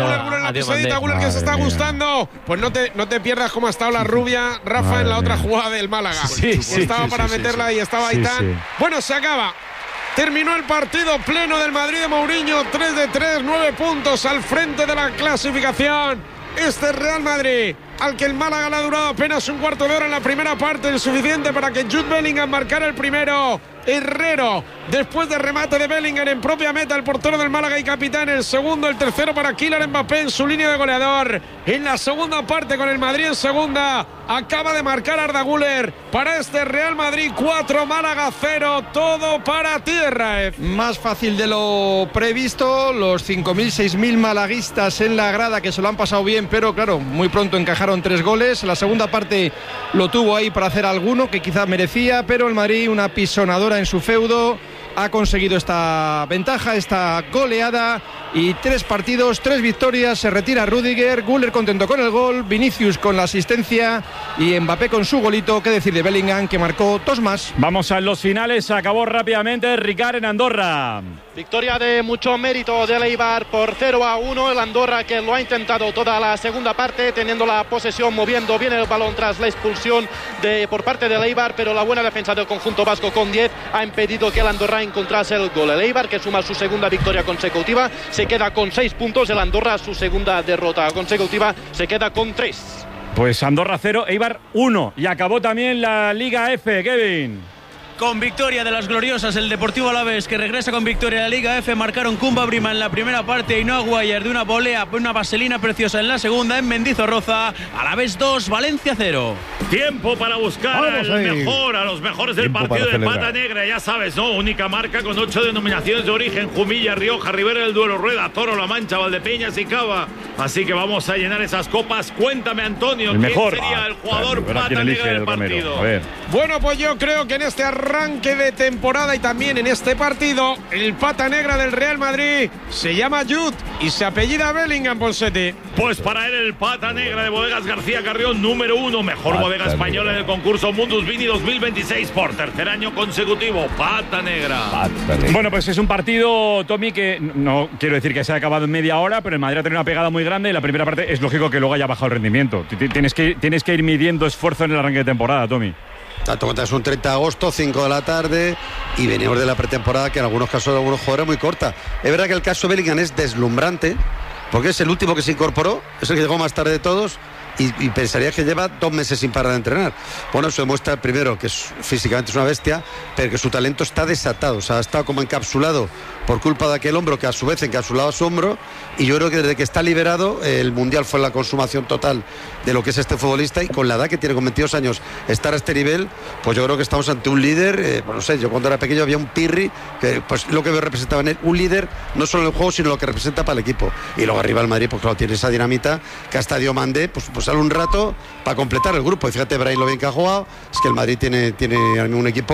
la pisadita, Guller, que se está gustando. Pues no te pierdas cómo ha estado la rubia Rafa en la otra jugada del Málaga. Estaba para meterla y estaba Aitán. Bueno, se acaba. Terminó el partido pleno del Madrid de Mourinho. 3-3, 9 puntos al frente de la clasificación. Este Real Madrid, al que el Málaga le ha durado apenas un cuarto de hora en la primera parte, el suficiente para que Jude Bellingham marcara el primero. Herrero, después de remate de Bellingham en propia meta, el portero del Málaga y capitán. El segundo, el tercero para Kylian Mbappé en su línea de goleador. En la segunda parte, con el Madrid en segunda, acaba de marcar Arda Güler para este Real Madrid 4, Málaga 0, todo para tierra. Más fácil de lo previsto, los 5.000, 6.000 malaguistas en la grada, que se lo han pasado bien, pero claro, muy pronto encajaron 3 goles. La segunda parte lo tuvo ahí para hacer alguno que quizás merecía, pero el Madrid, una pisonadora en su feudo, ha conseguido esta ventaja, esta goleada, y 3 partidos, 3 victorias. Se retira Rüdiger, Güler contento con el gol, Vinicius con la asistencia y Mbappé con su golito. Qué decir de Bellingham, que marcó 2 más. Vamos a los finales, se acabó rápidamente. Ricard en Andorra. Victoria de mucho mérito del Eibar por 0-1. El Andorra, que lo ha intentado toda la segunda parte, teniendo la posesión, moviendo bien el balón tras la expulsión por parte del Eibar, pero la buena defensa del conjunto vasco con 10 ha impedido que el Andorra encontrase el gol. El Eibar, que suma su segunda victoria consecutiva, se queda con 6 puntos. El Andorra, su segunda derrota consecutiva, se queda con 3. Pues Andorra 0, Eibar 1. Y acabó también la Liga F, Kevin. Con victoria de las gloriosas, el Deportivo Alavés, que regresa con victoria a la Liga F. Marcaron Kumba Brima en la primera parte y Noah Guayer de una volea, una vaselina preciosa en la segunda en Mendizorroza. Alavés 2, Valencia 0. Tiempo para buscar a los mejores del partido de Pata Negra. Ya sabes, ¿no? Única marca con 8 denominaciones de origen: Jumilla, Rioja, Ribera del Duero, Rueda, Toro, La Mancha, Valdepeñas y Cava. Así que vamos a llenar esas copas. Cuéntame, Antonio, ¿quién sería el jugador Pata Negra del partido? A ver. Bueno, pues yo creo que en este arranque de temporada y también en este partido, el Pata Negra del Real Madrid se llama Jude y se apellida Bellingham, Ponseti. Pues para él, el Pata Negra de Bodegas García Carrión, número 1, mejor bodega española en el concurso Mundus Vini 2026 por tercer año consecutivo. Pata Negra. Bueno, pues es un partido, Tommy, que no quiero decir que se ha acabado en media hora, pero el Madrid ha tenido una pegada muy grande y la primera parte es lógico que luego haya bajado el rendimiento. Tienes que ir midiendo esfuerzo en el arranque de temporada, Tommy. Tanto cuenta, es un 30 de agosto, 5 de la tarde, y venimos de la pretemporada, que en algunos casos de algunos jugadores muy corta. Es verdad que el caso Bellingham es deslumbrante, porque es el último que se incorporó, es el que llegó más tarde de todos, y pensaría que lleva 2 meses sin parar de entrenar. Bueno, eso demuestra primero que físicamente es una bestia, pero que su talento está desatado, o sea, ha estado como encapsulado por culpa de aquel hombro que a su vez encapsulaba su hombro, y yo creo que desde que está liberado, el Mundial fue la consumación total de lo que es este futbolista, y con la edad que tiene, con 22 años, estar a este nivel, pues yo creo que estamos ante un líder. Pues no sé, yo cuando era pequeño había un Pirri, que pues lo que representaba en él, un líder, no solo en el juego, sino lo que representa para el equipo. Y luego arriba el Madrid, pues claro, tiene esa dinamita, que hasta Diomandé, pues sale un rato para completar el grupo. Y fíjate, Brahim, lo bien que ha jugado, es que el Madrid tiene un equipo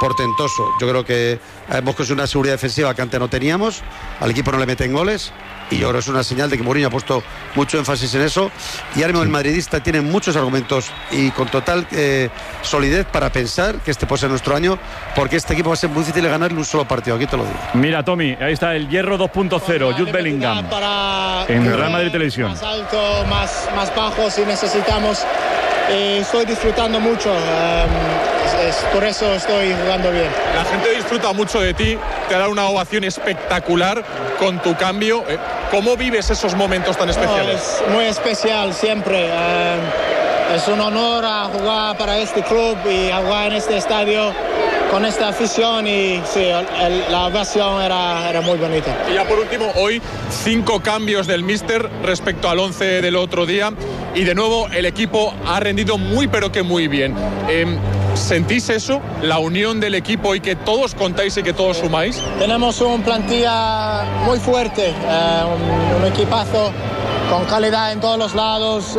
portentoso. Yo creo que hemos conseguido una seguridad defensiva que antes no teníamos, al equipo no le meten goles, y yo creo que es una señal de que Mourinho ha puesto mucho énfasis en eso, y ahora mismo el madridista tiene muchos argumentos y con total solidez para pensar que este puede ser nuestro año, porque este equipo va a ser muy difícil de ganarle un solo partido, aquí te lo digo. Mira, Tommy, ahí está el hierro 2.0, Jude Bellingham, en Real Madrid Televisión. Más alto, más bajo si necesitamos. Estoy disfrutando mucho, por eso estoy jugando bien. La gente disfruta mucho de ti, te da una ovación espectacular con tu cambio. ¿Cómo vives esos momentos tan especiales? Es muy especial siempre. Es un honor a jugar para este club y a jugar en este estadio con esta afición, y sí, la ovación era muy bonita. Y ya por último, hoy 5 cambios del míster respecto al 11 del otro día, y de nuevo el equipo ha rendido muy pero que muy bien. ¿Sentís eso? La unión del equipo y que todos contáis y que todos sumáis. Tenemos una plantilla muy fuerte, un equipazo con calidad en todos los lados.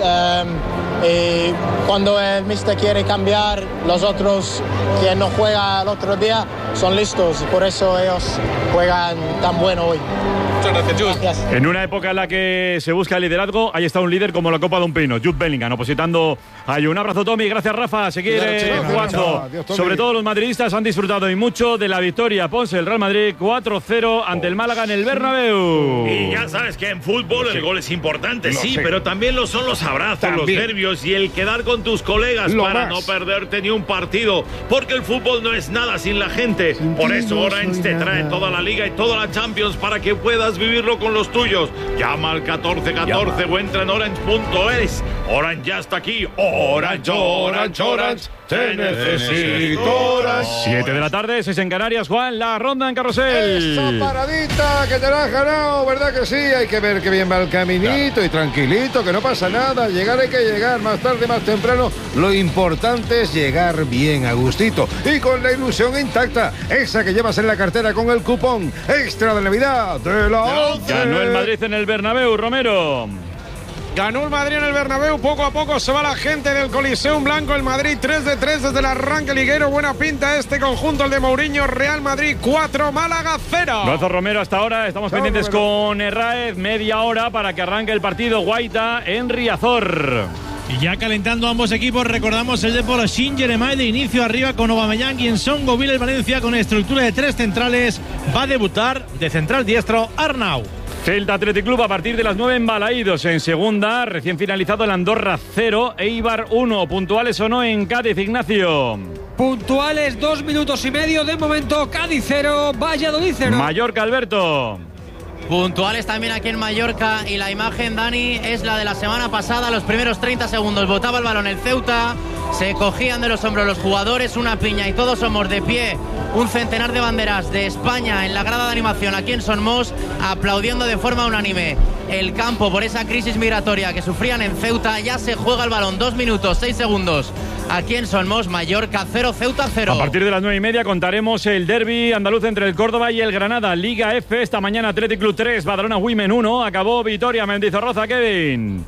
Y cuando el míster quiere cambiar, los otros que no juegan el otro día son listos, y por eso ellos juegan tan bueno hoy. Muchas gracias, Jude. Gracias. En una época en la que se busca el liderazgo, ahí está un líder como la copa de un pino, Jude Bellingham, opositando a un abrazo, Tommy. Gracias, Rafa. Seguir jugando. Adiós, sobre todo los madridistas han disfrutado y mucho de la victoria. Ponce, el Real Madrid 4-0 ante el Málaga en el Bernabéu. Y ya sabes que en fútbol el gol es importante, sí, pero también lo son los abrazos, los nervios y el quedar con tus colegas para no perderte ni un partido, porque el fútbol no es nada sin la gente. Por eso Orange te trae toda la Liga y toda la Champions para que puedas vivirlo con los tuyos. Llama al 1414 o entra en orange.es. Orange ya está aquí. Orange, Orange, Orange. Te necesito. 7 de la tarde, 6 en Canarias. Juan, la ronda en Carrusel. Esa paradita que te la has ganado, ¿verdad que sí? Hay que ver que bien va el caminito y tranquilito, que no pasa nada. Llegar hay que llegar, más tarde, más temprano. Lo importante es llegar bien, a gustito y con la ilusión intacta. Esa que llevas en la cartera con el cupón extra de Navidad de la ONCE. Ganó el Madrid en el Bernabéu, Romero. Ganó el Madrid en el Bernabéu, poco a poco se va la gente del Coliseum Blanco. El Madrid 3 de 3 desde el arranque liguero. Buena pinta este conjunto, el de Mourinho. Real Madrid 4, Málaga 0. Brazo Romero hasta ahora. Estamos pendientes con Herráez. Media hora para que arranque el partido. Guaita en Riazor. Y ya calentando ambos equipos, recordamos el Depor Saint-Germain de inicio arriba con Aubameyang y en Son Govil el Valencia con estructura de 3 centrales. Va a debutar de central diestro Arnau. Celta Athletic Club a partir de las 9 en Balaídos. En segunda, recién finalizado el Andorra 0, Eibar 1. ¿Puntuales o no en Cádiz, Ignacio? Puntuales, 2 minutos y medio. De momento, Cádiz 0, Valladolid 0. Mallorca, Alberto. Puntuales también aquí en Mallorca, y la imagen, Dani, es la de la semana pasada. Los primeros 30 segundos botaba el balón el Ceuta, se cogían de los hombros los jugadores, una piña, y todos somos de pie. Un centenar de banderas de España en la grada de animación aquí en Son Mos, aplaudiendo de forma unánime el campo por esa crisis migratoria que sufrían en Ceuta. Ya se juega el balón, 2 minutos, 6 segundos. Aquí en Son Mos, Mallorca 0, Ceuta 0. A partir de las 9:30 contaremos el derbi andaluz entre el Córdoba y el Granada. Liga F, esta mañana Athletic Club 3, Badalona Women 1. Acabó Vitoria Mendizorroza, Kevin.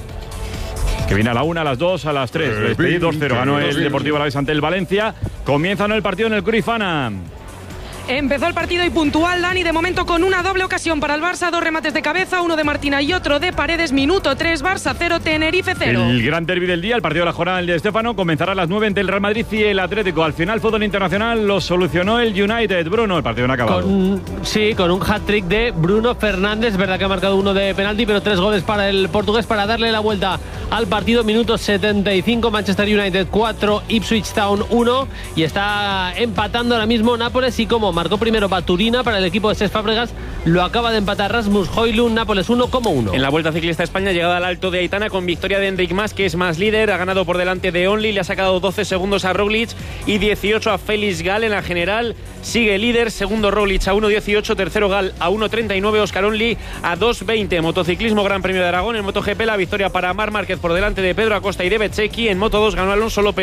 Que viene a la 1, a las 2, a las 3. Despedí 2-0. Ganó el Deportivo Alavés ante el Valencia. Comienza el partido en el Cruyff Arena. Empezó el partido y puntual, Dani, de momento con una doble ocasión para el Barça, 2 remates de cabeza, uno de Martina y otro de Paredes. Minuto 3, Barça 0, Tenerife 0. El gran derbi del día, el partido de la jornada, el de Estéfano, comenzará a las 9 entre el Real Madrid y el Atlético. Al final, fútbol internacional lo solucionó el United. Bruno, el partido no ha acabado. Con un hat-trick de Bruno Fernández. Verdad que ha marcado uno de penalti, pero 3 goles para el portugués para darle la vuelta al partido. Minuto 75, Manchester United 4, Ipswich Town 1. Y está empatando ahora mismo Nápoles, y como marcó primero Baturina para el equipo de Cesc Fábregas, lo acaba de empatar Rasmus Højlund. Nápoles 1-1. En la Vuelta Ciclista España, llegada al Alto de Aitana con victoria de Enric Mas, que es más líder, ha ganado por delante de Only, le ha sacado 12 segundos a Roglic y 18 a Félix Gal. En la general sigue líder, segundo Roglic a 1.18, tercero Gal a 1.39, Oscar Only a 2.20. Motociclismo Gran Premio de Aragón, en MotoGP la victoria para Marc Márquez por delante de Pedro Acosta y de Bezzecchi. En Moto2 ganó Alonso López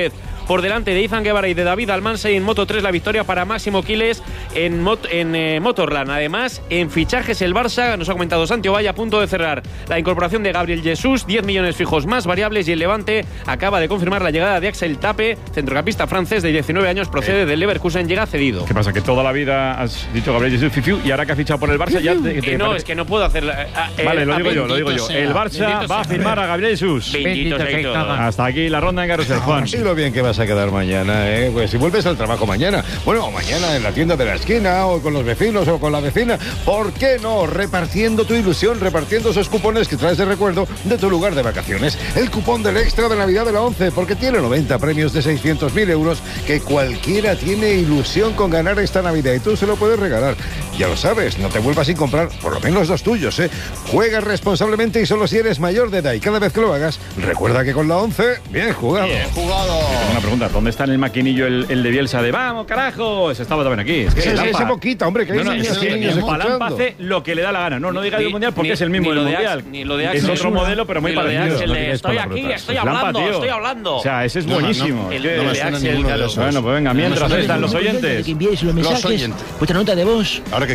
por delante de Izan Guevara y de David Almansa, y en Moto 3 la victoria para Máximo Quiles en Motorland. Además, en fichajes el Barça, nos ha comentado Santi Ovalle, a punto de cerrar la incorporación de Gabriel Jesús, 10 millones fijos más variables, y el Levante acaba de confirmar la llegada de Axel Tape, centrocampista francés de 19 años, procede del Leverkusen, llega cedido. ¿Qué pasa? Que toda la vida has dicho Gabriel Jesús, Fifiu, y ahora que ha fichado por el Barça ya no, es que no puedo hacer vale, lo digo yo. El Barça va a firmar a Gabriel Jesús. Bendito sea. Hasta aquí la ronda en Carrusel, Juan. Sí, lo bien que vas a quedar mañana, ¿eh? Pues si vuelves al trabajo mañana, bueno, mañana en la tienda de la esquina, o con los vecinos, o con la vecina, ¿por qué no? Repartiendo tu ilusión, repartiendo esos cupones que traes de recuerdo de tu lugar de vacaciones. El cupón del extra de Navidad de la 11, porque tiene 90 premios de 600.000 euros que cualquiera tiene ilusión con ganar esta Navidad, y tú se lo puedes regalar. Ya lo sabes, no te vuelvas sin comprar por lo menos los tuyos, ¿eh? Juega responsablemente y solo si eres mayor de edad, y cada vez que lo hagas, recuerda que con la 11, bien jugado. Bien jugado. Tengo una pregunta, ¿dónde está en el maquinillo el de Bielsa de vamos, carajo? Ese estaba también aquí. Es que ese poquita, hombre, que hay niños Lampa hace lo que le da la gana. No diga el mundial porque es el mismo del mundial. Es otro modelo, pero muy parecido. Estoy aquí, estoy hablando. O sea, ese es buenísimo. El de Axel, claro. Bueno, pues venga, mientras están los oyentes. Que enviéis los mensajes, vuestra nota de voz al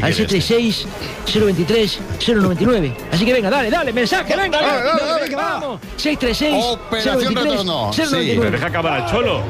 636-023-099. Así que venga, dale, mensaje, venga, vamos. 636-023-099. Sí, me deja acabar al Cholo.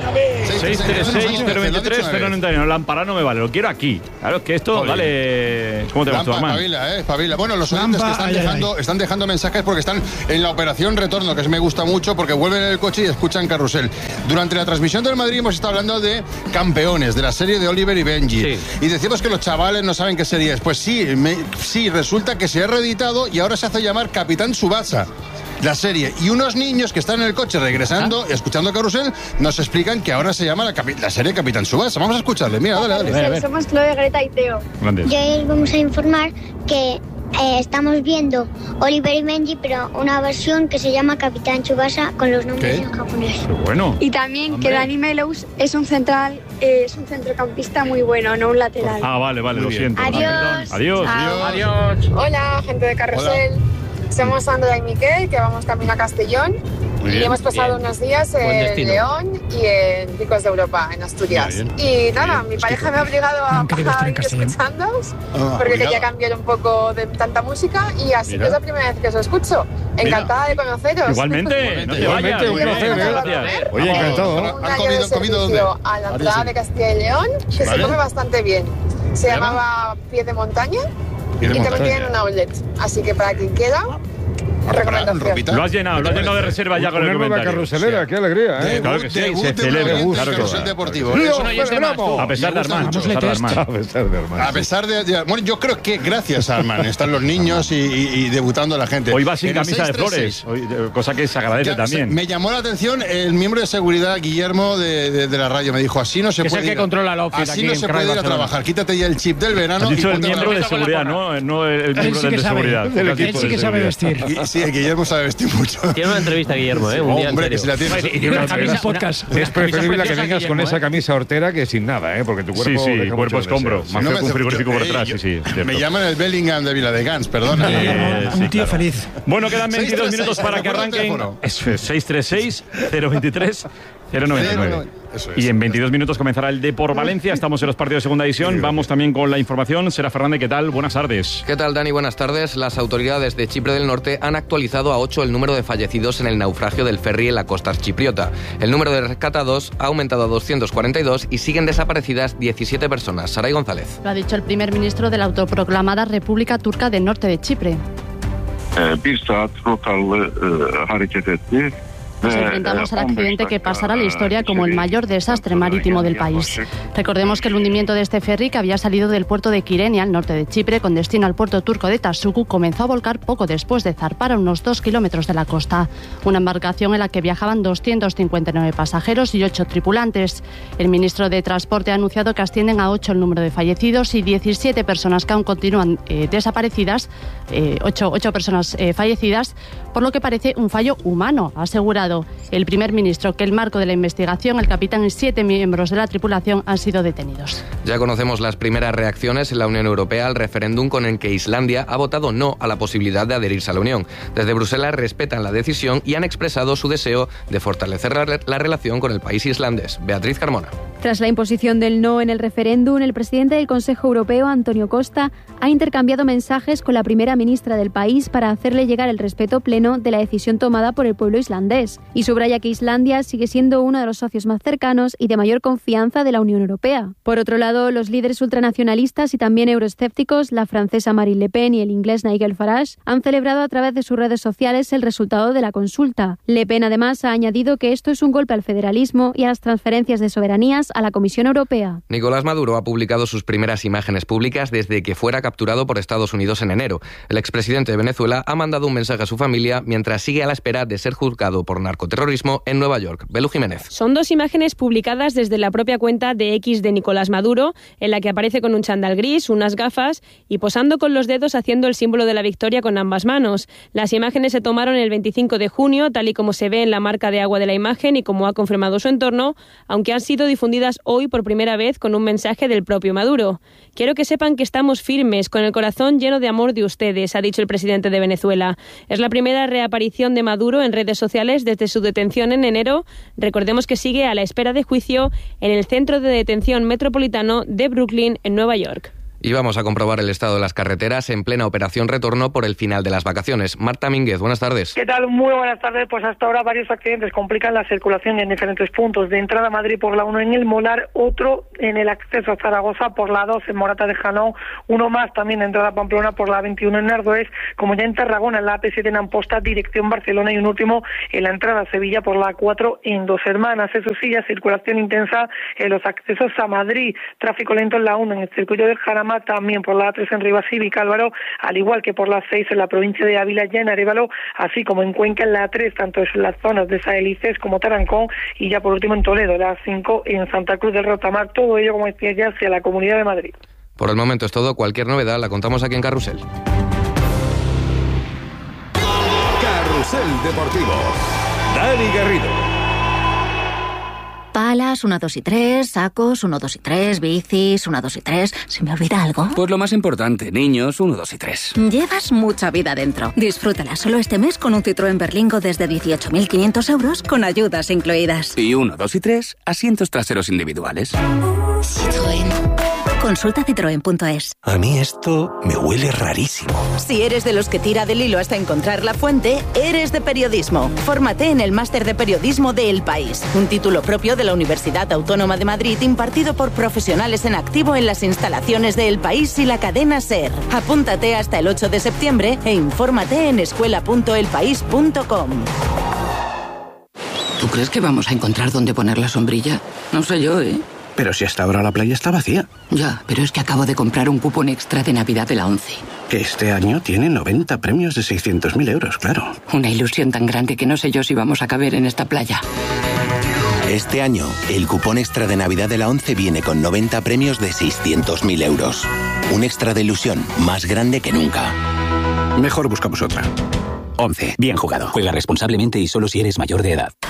636-023-099. No, Lampara no me vale, lo quiero aquí. Claro, es que esto, vale. ¿Cómo te vas tú, Armán? Espabila. Bueno, los oyentes que están dejando mensajes porque están en la operación retorno, que me gusta mucho porque vuelven en el coche y escuchan Carrusel. Durante la transmisión del Madrid hemos estado hablando de Campeones, de la serie de Oliver y Benji. Sí. Y decimos que los chavales no saben qué serie es. Pues sí, resulta que se ha reeditado y ahora se hace llamar Capitán Tsubasa, la serie. Y unos niños que están en el coche regresando, escuchando Carrusel, nos explican que ahora se llama la serie Capitán Tsubasa. Vamos a escucharle, mira, dale. Somos Chloe, Greta y Teo. Grandes. Y hoy os vamos a informar que estamos viendo Oliver y Benji, pero una versión que se llama Capitán Tsubasa con los nombres en japonés. Bueno. Y también que Dani Melous es un centrocampista muy bueno, no un lateral. Vale, lo siento. Adiós. Adiós. Hola, gente de Carrusel. Somos Sandra y Miquel, que vamos camino a Castellón. Y hemos pasado unos días en León y en Picos de Europa, en Asturias. Y nada, mi pareja me ha obligado a ir escuchándoos, porque quería cambiar un poco de tanta música, y así que es la primera vez que os escucho. Encantada de conoceros. Igualmente, no te vayas. Un placer, gracias. Oye, encantado. ¿Han comido dónde? A la entrada de Castilla y León, que se come bastante bien. Se llamaba Pie de Montaña. Y también tienen un outlet. Así que para quien quiera, recomendación. Lo has llenado de reserva ya con el comentario. Una carruselera, qué alegría, ¿eh? Claro que sí, se celebra. Carrusel deportivo. A pesar de Armán. A pesar de... Bueno, yo creo que gracias a Armán están los niños y debutando la gente. Hoy va sin camisa de flores, cosa que se agradece también. Me llamó la atención el miembro de seguridad, Guillermo, de la radio. Me dijo, así no se puede ir. Así no se puede ir a trabajar. Quítate ya el chip del verano. Has dicho el miembro de seguridad, no el miembro de seguridad. Él sí que sabe vestir. Sí, Guillermo sabe vestir mucho. Tiene una entrevista, Guillermo, un día hombre, que si la tienes. Y una camisa podcast. Es preferible que vengas con esa camisa hortera que sin nada, porque tu cuerpo... Sí, el cuerpo es compro. Más que un frigorífico por atrás, sí. Me llaman el Bellingham de Viladegans, perdona. Un tío feliz. Bueno, quedan 22 minutos para que arranquen. 636-023-099. Y en 22 minutos comenzará el Depor Valencia. Estamos en los partidos de segunda división. Vamos también con la información. Sera Fernández, ¿qué tal? Buenas tardes. ¿Qué tal, Dani? Buenas tardes. Las autoridades de Chipre del Norte han actualizado a 8 el número de fallecidos en el naufragio del ferry en la costa chipriota. El número de rescatados ha aumentado a 242 y siguen desaparecidas 17 personas. Saray González. Lo ha dicho el primer ministro de la autoproclamada República Turca del Norte de Chipre. Nos enfrentamos al accidente que pasará a la historia como el mayor desastre marítimo del país. Recordemos que el hundimiento de este ferry, que había salido del puerto de Kyrenia, al norte de Chipre, con destino al puerto turco de Tasuku, comenzó a volcar poco después de zarpar a unos 2 kilómetros de la costa. Una embarcación en la que viajaban 259 pasajeros y 8 tripulantes. El ministro de Transporte ha anunciado que ascienden a 8 el número de fallecidos y 17 personas que aún continúan desaparecidas, 8 personas fallecidas, por lo que parece un fallo humano, ha asegurado comunicado el primer ministro que el marco de la investigación, el capitán y 7 miembros de la tripulación han sido detenidos. Ya conocemos las primeras reacciones en la Unión Europea al referéndum con el que Islandia ha votado no a la posibilidad de adherirse a la Unión. Desde Bruselas respetan la decisión y han expresado su deseo de fortalecer la relación con el país islandés. Beatriz Carmona. Tras la imposición del no en el referéndum, el presidente del Consejo Europeo, Antonio Costa, ha intercambiado mensajes con la primera ministra del país para hacerle llegar el respeto pleno de la decisión tomada por el pueblo islandés. Y subraya que Islandia sigue siendo uno de los socios más cercanos y de mayor confianza de la Unión Europea. Por otro lado, los líderes ultranacionalistas y también euroescépticos, la francesa Marine Le Pen y el inglés Nigel Farage, han celebrado a través de sus redes sociales el resultado de la consulta. Le Pen además ha añadido que esto es un golpe al federalismo y a las transferencias de soberanías a la Comisión Europea. Nicolás Maduro ha publicado sus primeras imágenes públicas desde que fuera capturado por Estados Unidos en enero. El expresidente de Venezuela ha mandado un mensaje a su familia mientras sigue a la espera de ser juzgado por narcoterrorismo en Nueva York. Belú Jiménez. Son 2 imágenes publicadas desde la propia cuenta de X de Nicolás Maduro, en la que aparece con un chándal gris, unas gafas y posando con los dedos haciendo el símbolo de la victoria con ambas manos. Las imágenes se tomaron el 25 de junio, tal y como se ve en la marca de agua de la imagen y como ha confirmado su entorno, aunque han sido difundidas hoy por primera vez con un mensaje del propio Maduro. Quiero que sepan que estamos firmes, con el corazón lleno de amor de ustedes, ha dicho el presidente de Venezuela. Es la primera reaparición de Maduro en redes sociales desde su detención en enero. Recordemos que sigue a la espera de juicio en el Centro de Detención Metropolitano de Brooklyn, en Nueva York. Y vamos a comprobar el estado de las carreteras en plena operación retorno por el final de las vacaciones. Marta Mínguez, buenas tardes. ¿Qué tal? Muy buenas tardes. Pues hasta ahora varios accidentes complican la circulación en diferentes puntos. De entrada a Madrid por la 1 en el Molar, otro en el acceso a Zaragoza por la 2 en Morata de Janón, uno más también de entrada a Pamplona por la 21 en Ardoes, como ya en Tarragona en la AP7 en Amposta, dirección Barcelona, y un último en la entrada a Sevilla por la 4 en Dos Hermanas. Eso sí, ya circulación intensa en los accesos a Madrid, tráfico lento en la 1 en el circuito del Jarama, también por la 3 en Rivasí y Cálvaro, al igual que por la 6 en la provincia de Ávila, ya en Arévalo, así como en Cuenca en la 3, tanto en las zonas de Saelices como Tarancón, y ya por último en Toledo, la 5 en Santa Cruz del Rotamar, todo ello, como decía ya, hacia la Comunidad de Madrid. Por el momento es todo. Cualquier novedad la contamos aquí en Carrusel. Carrusel Deportivo. Dani Garrido. Palas, 1, 2 y 3, sacos, 1, 2 y 3, bicis, 1, 2 y 3. ¿Se me olvida algo? Pues lo más importante, niños, 1, 2 y 3. Llevas mucha vida dentro. Disfrútala solo este mes con un Citroën Berlingo desde 18.500 euros con ayudas incluidas. Y 1, 2 y 3, asientos traseros individuales. Citroën. Consulta citroen.es. A mí esto me huele rarísimo. Si eres de los que tira del hilo hasta encontrar la fuente, eres de periodismo. Fórmate en el Máster de Periodismo de El País, un título propio de la Universidad Autónoma de Madrid impartido por profesionales en activo en las instalaciones de El País y la cadena SER. Apúntate hasta el 8 de septiembre e infórmate en escuela.elpaís.com. ¿Tú crees que vamos a encontrar dónde poner la sombrilla? No sé yo, ¿eh? Pero si hasta ahora la playa está vacía. Ya, pero es que acabo de comprar un cupón extra de Navidad de la ONCE. Que este año tiene 90 premios de 600.000 euros, claro. Una ilusión tan grande que no sé yo si vamos a caber en esta playa. Este año, el cupón extra de Navidad de la ONCE viene con 90 premios de 600.000 euros. Un extra de ilusión más grande que nunca. Mejor buscamos otra. ONCE, bien jugado. Juega responsablemente y solo si eres mayor de edad.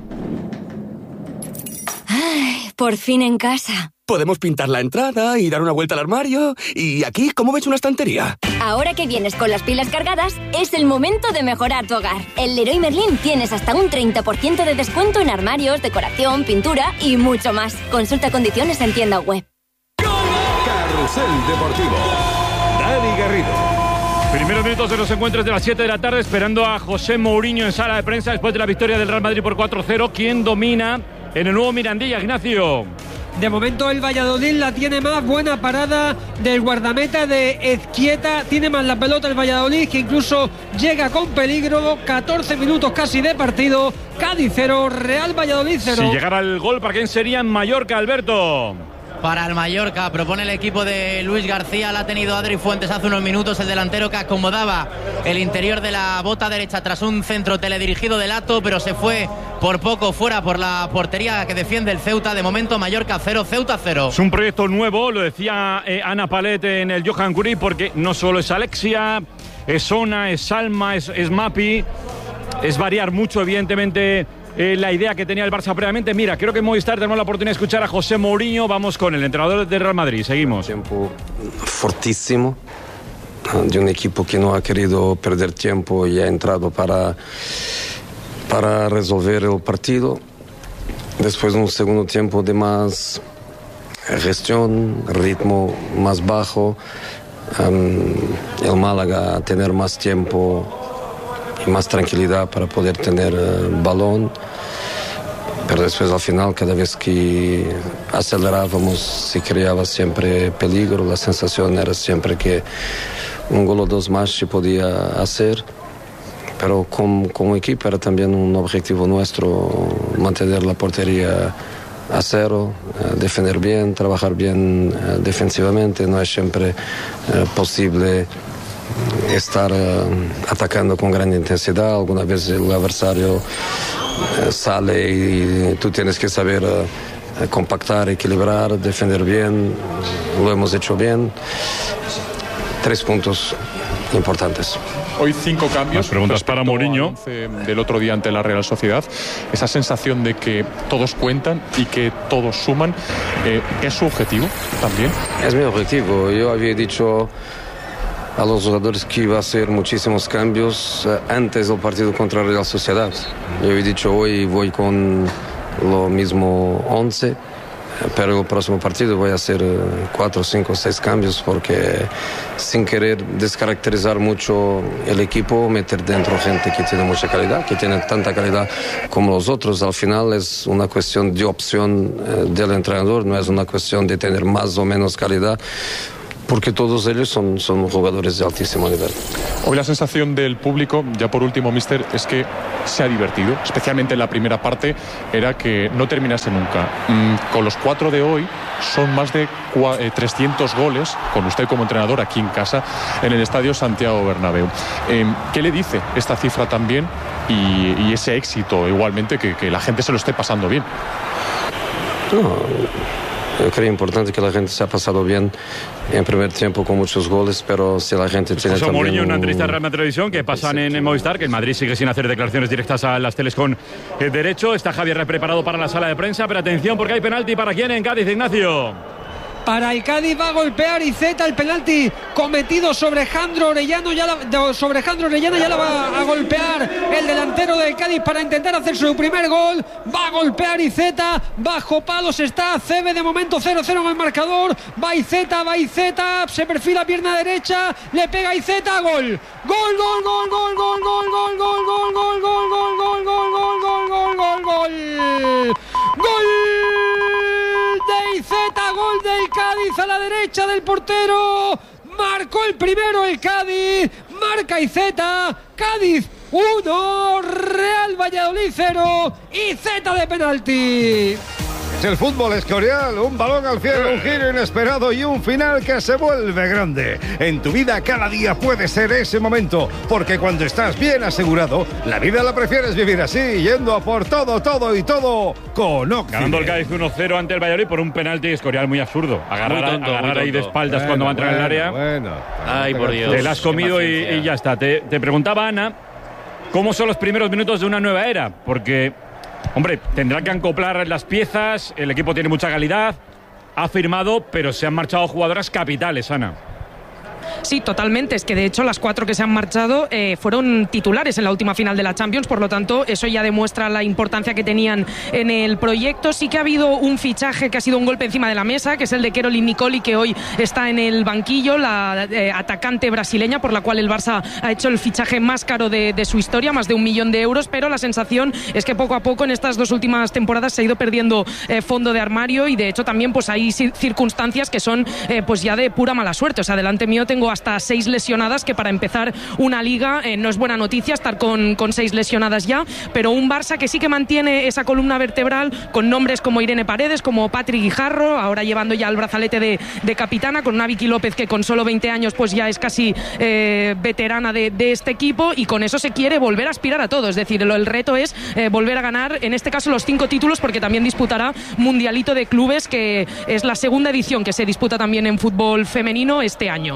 Por fin en casa. Podemos pintar la entrada y dar una vuelta al armario. Y aquí, ¿cómo ves una estantería? Ahora que vienes con las pilas cargadas, es el momento de mejorar tu hogar. En Leroy Merlin tienes hasta un 30% de descuento en armarios, decoración, pintura y mucho más. Consulta condiciones en tienda web. Carrusel Deportivo. Dani Garrido. Primeros minutos de los encuentros de las 7 de la tarde, esperando a José Mourinho en sala de prensa después de la victoria del Real Madrid por 4-0. ¿Quién domina en el nuevo Mirandilla, Ignacio? De momento el Valladolid la tiene más, buena parada del guardameta de Ezquieta, tiene más la pelota el Valladolid, que incluso llega con peligro. 14 minutos casi de partido. Cádiz 0, Real Valladolid 0. Si llegara el gol, ¿para quién sería en Mallorca, Alberto? Para el Mallorca, propone el equipo de Luis García, la ha tenido Adri Fuentes hace unos minutos, el delantero que acomodaba el interior de la bota derecha tras un centro teledirigido de Lato, pero se fue por poco fuera por la portería que defiende el Ceuta. De momento Mallorca 0, Ceuta 0. Es un proyecto nuevo, lo decía Ana Palet en el Johan Cruyff, porque no solo es Alexia, es Ona, es Salma, es Mapi. es variar mucho, evidentemente, la idea que tenía el Barça previamente. Mira, creo que en Movistar tenemos la oportunidad de escuchar a José Mourinho. Vamos con el entrenador del Real Madrid. Seguimos. Tiempo fortísimo, de un equipo que no ha querido perder tiempo y ha entrado para resolver el partido. Después de un segundo tiempo de más gestión, ritmo más bajo, el Málaga tener más tiempo y más tranquilidad para poder tener balón, pero después al final cada vez que acelerábamos se creaba siempre peligro. La sensación era siempre que un gol o dos más se podía hacer, pero como equipo era también un objetivo nuestro mantener la portería a cero, defender bien, trabajar bien defensivamente. No es siempre posible estar atacando con gran intensidad. Alguna vez el adversario sale y tú tienes que saber compactar, equilibrar, defender bien. Lo hemos hecho bien. 3 puntos importantes. Hoy 5 cambios. Más preguntas para Mourinho. Del otro día ante la Real Sociedad. Esa sensación de que todos cuentan y que todos suman, ¿es su objetivo también? Es mi objetivo. Yo había dicho a los jugadores que iba a hacer muchísimos cambios antes del partido contra la Real Sociedad. Yo había dicho hoy voy con lo mismo 11, pero el próximo partido voy a hacer 4, 5, 6 cambios, porque sin querer descaracterizar mucho el equipo, meter dentro gente que tiene mucha calidad, que tiene tanta calidad como los otros. Al final es una cuestión de opción del entrenador, no es una cuestión de tener más o menos calidad, porque todos ellos son jugadores de altísimo nivel. Hoy la sensación del público, ya por último, míster, es que se ha divertido, especialmente en la primera parte, era que no terminase nunca. Con los 4 de hoy son más de 300 goles, con usted como entrenador aquí en casa, en el Estadio Santiago Bernabéu. ¿Qué le dice esta cifra también y ese éxito igualmente, que la gente se lo esté pasando bien? Yo creo importante que la gente se ha pasado bien en primer tiempo con muchos goles, pero si la gente tiene José también... Mourinho en una entrevista de Real Madrid Televisión que pasan en Movistar, que el Madrid sigue sin hacer declaraciones directas a las teles con derecho. Está Javier preparado para la sala de prensa, pero atención porque hay penalti. ¿Para quién en Cádiz, Ignacio? Para el Cádiz va a golpear Iceta. El penalti cometido sobre Jandro Orellana ya la va a golpear el delantero del Cádiz para intentar hacer su primer gol. Va a golpear Iceta, bajo palos está CB, de momento 0-0 en el marcador. Va Iceta, se perfila pierna derecha, le pega Iceta, gol. Gol de Iceta, gol del Cádiz a la derecha del portero. Marcó el primero el Cádiz, marca Iceta. Cádiz 1, Real Valladolid 0, Iceta de penalti. El fútbol Escorial, un balón al cielo, un giro inesperado y un final que se vuelve grande. En tu vida cada día puede ser ese momento, porque cuando estás bien asegurado, la vida la prefieres vivir así, yendo a por todo con Occident. Ganando el Cádiz 1-0 ante el Valladolid por un penalti. Escorial muy absurdo. Agarrar ahí de espaldas cuando va a entrar en el área. Ay, por Dios. Te la has comido y ya está. Te preguntaba Ana, ¿cómo son los primeros minutos de una nueva era? Porque... hombre, tendrá que acoplar las piezas, el equipo tiene mucha calidad, ha firmado, pero se han marchado jugadoras capitales, Ana. Sí, totalmente. Es que de hecho las 4 que se han marchado fueron titulares en la última final de la Champions, por lo tanto eso ya demuestra la importancia que tenían en el proyecto. Sí que ha habido un fichaje que ha sido un golpe encima de la mesa, que es el de Caroline Nicoli, que hoy está en el banquillo, la atacante brasileña por la cual el Barça ha hecho el fichaje más caro de su historia, más de 1 millón de euros, pero la sensación es que poco a poco en estas 2 últimas temporadas se ha ido perdiendo fondo de armario, y de hecho también pues hay circunstancias que son pues ya de pura mala suerte. O sea, delante mío tengo hasta 6 lesionadas, que para empezar una liga no es buena noticia estar con 6 lesionadas ya, pero un Barça que sí que mantiene esa columna vertebral con nombres como Irene Paredes, como Patrick Guijarro, ahora llevando ya el brazalete de capitana, con una Vicky López que con solo 20 años pues ya es casi veterana de este equipo, y con eso se quiere volver a aspirar a todo. Es decir, el reto es volver a ganar, en este caso los 5 títulos, porque también disputará Mundialito de Clubes, que es la segunda edición que se disputa también en fútbol femenino este año. Equipo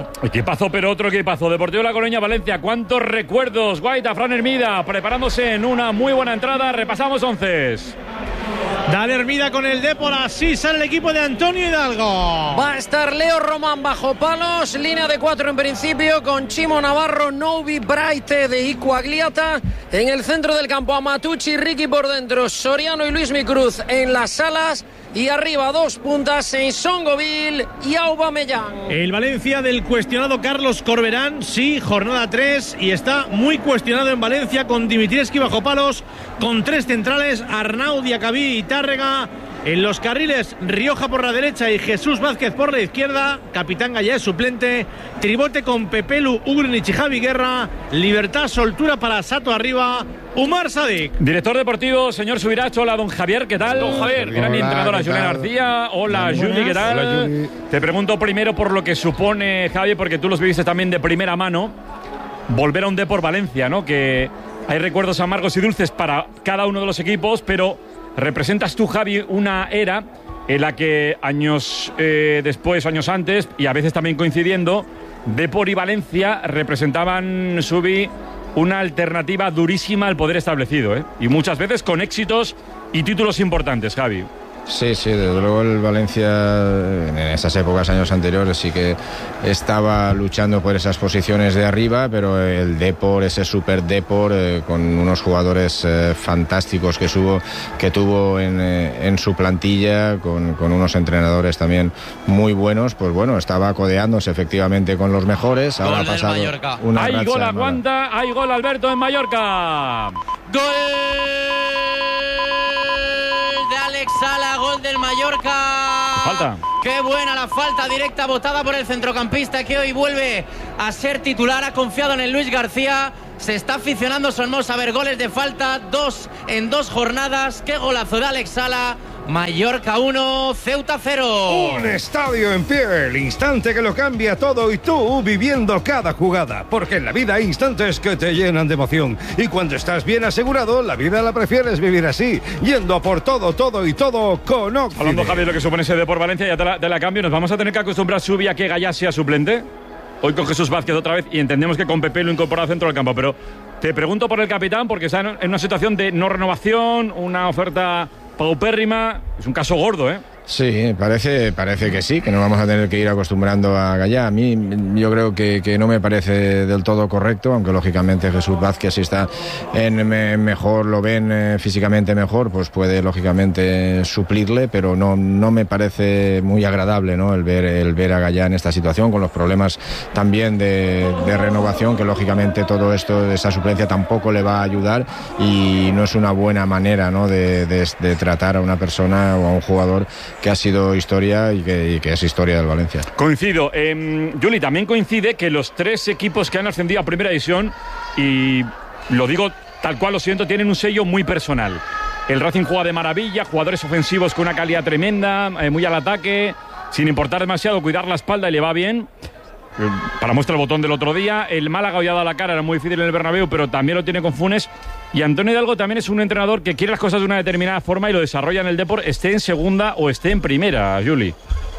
Equipazo, pero otro equipazo. Deportivo La Coruña, Valencia. ¿Cuántos recuerdos? Guaita, Fran Hermida, preparándose en una muy buena entrada. Repasamos onces. Dale Hermida con el Depor, así sale el equipo de Antonio Hidalgo. Va a estar Leo Román bajo palos, línea de 4 en principio, con Chimo Navarro, Novi, Braite de Icuagliata. En el centro del campo, Amatucci, Ricky por dentro, Soriano y Luismi Cruz en las alas. Y arriba 2 puntas en Songoville y Aubameyang. El Valencia del cuestionado Carlos Corberán, sí, jornada 3 y está muy cuestionado en Valencia con Dimitrievski bajo palos, con 3 centrales, Arnau, Diacabí y Tárrega. En los carriles, Rioja por la derecha y Jesús Vázquez por la izquierda. Capitán Gallés suplente. Tribote con Pepelu, Ugrinich y Javi Guerra. Libertad, soltura para Sato arriba. Umar Sadik. Director deportivo, señor Subirach. Hola, don Javier, ¿qué tal? Don Javier. Gran entrenadora, Julián García. Hola, Juli, ¿qué tal? Hola, Juli. Te pregunto primero por lo que supone, Javi, porque tú los viviste también de primera mano. Volver a un Depor Valencia, ¿no? Que hay recuerdos amargos y dulces para cada uno de los equipos, pero representas tú, Javi, una era en la que años después, años antes, y a veces también coincidiendo, Depor y Valencia representaban, Subi, una alternativa durísima al poder establecido, ¿eh? Y muchas veces con éxitos y títulos importantes, Javi. Sí, desde luego el Valencia en esas épocas, años anteriores, sí que estaba luchando por esas posiciones de arriba, pero el Depor, ese Super Depor, con unos jugadores fantásticos que tuvo en su plantilla, con unos entrenadores también muy buenos, pues bueno, estaba codeándose efectivamente con los mejores. Ahora ha pasado una racha. Hay gol, aguanta, hay gol, Alberto, en Mallorca. ¡Gol! Alex Sala, gol del Mallorca. Falta. Qué buena la falta directa botada por el centrocampista que hoy vuelve a ser titular. Ha confiado en el Luis García. Se está aficionando Somos a ver goles de falta. 2 en 2 jornadas. Qué golazo de Alex Sala. Mallorca 1, Ceuta 0. Un estadio en pie, el instante que lo cambia todo y tú viviendo cada jugada. Porque en la vida hay instantes que te llenan de emoción. Y cuando estás bien asegurado, la vida la prefieres vivir así, yendo por todo y todo con Occident. Hablando, Javi, de lo que supone ese Depor Valencia, ya te la cambio. ¿Nos vamos a tener que acostumbrar, Subi, a que Gallá sea suplente? Hoy con Jesús Vázquez otra vez, y entendemos que con Pepe lo incorpora al centro del campo, pero te pregunto por el capitán, porque está en una situación de no renovación, una oferta paupérrima. Es un caso gordo, ¿eh? Sí, parece que sí, que nos vamos a tener que ir acostumbrando a Gallá. A mí yo creo que no me parece del todo correcto, aunque lógicamente Jesús Vázquez, si está en mejor, lo ven físicamente mejor, pues puede lógicamente suplirle, pero no me parece muy agradable, ¿no? el ver a Gallá en esta situación, con los problemas también de renovación, que lógicamente todo esto, esa suplencia tampoco le va a ayudar, y no es una buena manera, ¿no? de tratar a una persona o a un jugador que ha sido historia y que es historia del Valencia. Coincido. Juli, también coincide que los 3 equipos que han ascendido a Primera División, y lo digo tal cual lo siento, tienen un sello muy personal. El Racing juega de maravilla, jugadores ofensivos con una calidad tremenda, muy al ataque, sin importar demasiado, cuidar la espalda y le va bien. Para muestra el botón del otro día. El Málaga hoy ha dado la cara, era muy difícil en el Bernabéu, pero también lo tiene con Funes. Y Antonio Hidalgo también es un entrenador que quiere las cosas de una determinada forma y lo desarrolla en el Depor, esté en segunda o esté en primera, Juli.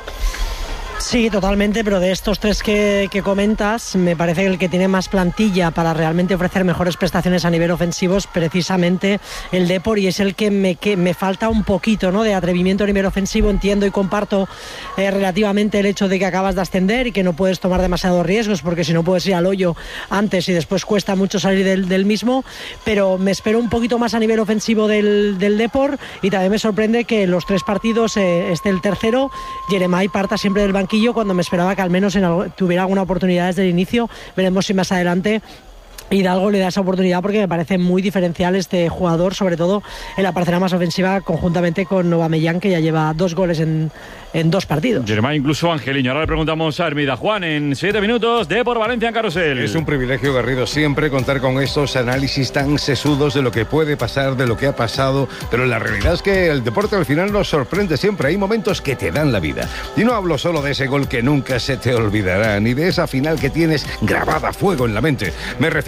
Sí, totalmente, pero de estos 3 que comentas, me parece que el que tiene más plantilla para realmente ofrecer mejores prestaciones a nivel ofensivo es precisamente el Depor, y es el que me falta un poquito, ¿no?, de atrevimiento a nivel ofensivo. Entiendo y comparto relativamente el hecho de que acabas de ascender y que no puedes tomar demasiados riesgos, porque si no puedes ir al hoyo antes y después cuesta mucho salir del mismo, pero me espero un poquito más a nivel ofensivo del Depor, y también me sorprende que en los 3 partidos esté el tercero, Jeremai, parta siempre del banquillo, cuando me esperaba que al menos tuviera alguna oportunidad desde el inicio. Veremos si más adelante Hidalgo le da esa oportunidad, porque me parece muy diferencial este jugador, sobre todo en la parcela más ofensiva, conjuntamente con Aubameyang, que ya lleva 2 goles en 2 partidos. Jeremai, incluso Angeliño. Ahora le preguntamos a Hermida. Juan, en 7 minutos, Depor Valencia en Carrusel. Es un privilegio, Garrido, siempre contar con estos análisis tan sesudos de lo que puede pasar, de lo que ha pasado, pero la realidad es que el deporte al final nos sorprende siempre. Hay momentos que te dan la vida. Y no hablo solo de ese gol que nunca se te olvidará, ni de esa final que tienes grabada a fuego en la mente. Me refiero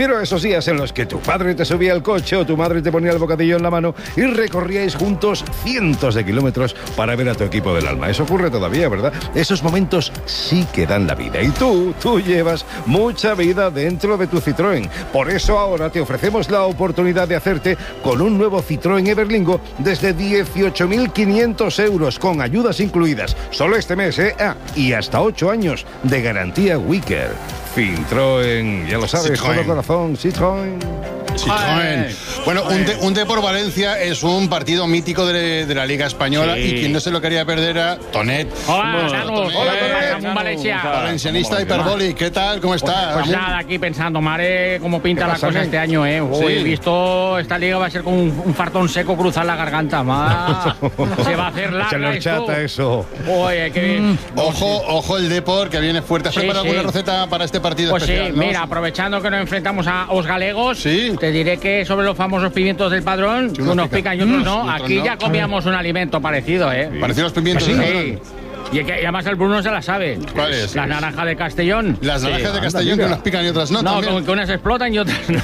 refiero a esos días en los que tu padre te subía al coche o tu madre te ponía el bocadillo en la mano y recorríais juntos cientos de kilómetros para ver a tu equipo del alma. Eso ocurre todavía, ¿verdad? Esos momentos sí que dan la vida. Y tú llevas mucha vida dentro de tu Citroën. Por eso ahora te ofrecemos la oportunidad de hacerte con un nuevo Citroën Everlingo desde 18.500 euros con ayudas incluidas. Solo este mes, ¿eh? Y hasta 8 años de garantía Wicker. Citroën, ya lo sabes, Citroën. todo corazón, Citroën. Citroën. Bueno, un Depor Valencia es un partido mítico de la Liga Española y quien no se lo quería perder era Tonet. Hola, Tonet. Valencianista hiperbólico. ¿Qué tal? ¿Cómo está? Pues nada, aquí pensando, madre, cómo pinta la cosa este año, ¿eh? Sí. He visto, esta liga va a ser como un fartón seco cruzar la garganta, se va a hacer larga eso. Oye, que Ojo el Depor, que viene fuerte. ¿Has preparado alguna receta para este partido pues especial? Sí, mira, aprovechando que nos enfrentamos a los galegos, te diré que sobre los famosos pimientos del Padrón, unos pican y otros no, aquí ya comíamos un alimento parecido, ¿eh? ¿Parecido a los pimientos del Padrón? Y además el Bruno se la sabe. ¿Cuál es? Las naranjas de Castellón. Las naranjas de Castellón, que unas pican y otras no. No, que unas explotan y otras no.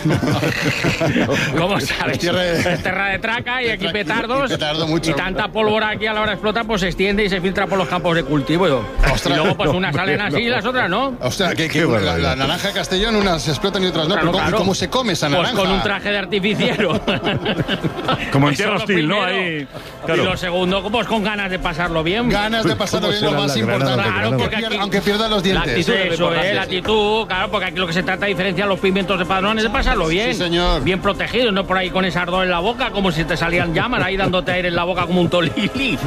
¿Cómo sabes? Es tierra de traca y aquí petardos. Y tanta pólvora aquí a la hora de explotar, pues se extiende y se filtra por los campos de cultivo. Y luego, pues unas salen así y las otras no. Ostras, que la naranja de Castellón, unas explotan y otras no. Claro. ¿Cómo se come esa naranja? Pues con un traje de artificiero. Como en Tierra Hostil, ¿no? Ahí. Claro. Y lo segundo, pues con ganas de pasarlo bien. Ganas de pasarlo bien, lo más importante. Claro, porque aquí, aunque pierdan los dientes. La actitud, claro, porque aquí lo que se trata de diferenciar los pimientos de Padrón es de pasarlo bien. Sí, señor. Bien protegidos, no por ahí con ese ardor en la boca, como si te salían llamas ahí dándote aire en la boca como un tolili.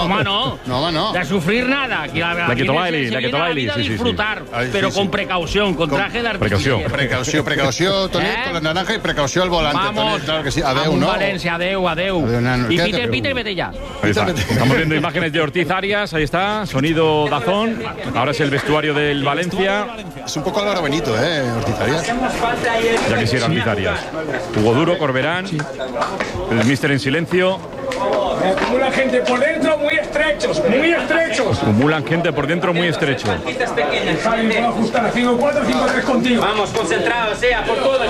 No. De sufrir nada. La que tobaili, sí. Disfrutar, pero con precaución, con traje de artificiero. Precaución, Tonet, con la naranja y precaución al volante. Vamos, Tonet, claro que sí. Adeu, ¿no? Valencia, adeu. Y Peter, vete ya. Ahí está. Estamos viendo imágenes de Ortiz Arias, ahí está, sonido Dazón. Ahora es el vestuario del Valencia. Es un poco Álvaro Benito, Ortiz Arias. Ya quisiera Ortiz Arias. Hugo Duro, Corberán, el míster en silencio. Acumulan gente por dentro muy estrechos, muy estrechos. Acumulan gente por dentro muy estrecho. Javi, puedo ajustar a 5-4, 5-3 contigo. Vamos, concentrados, por todo.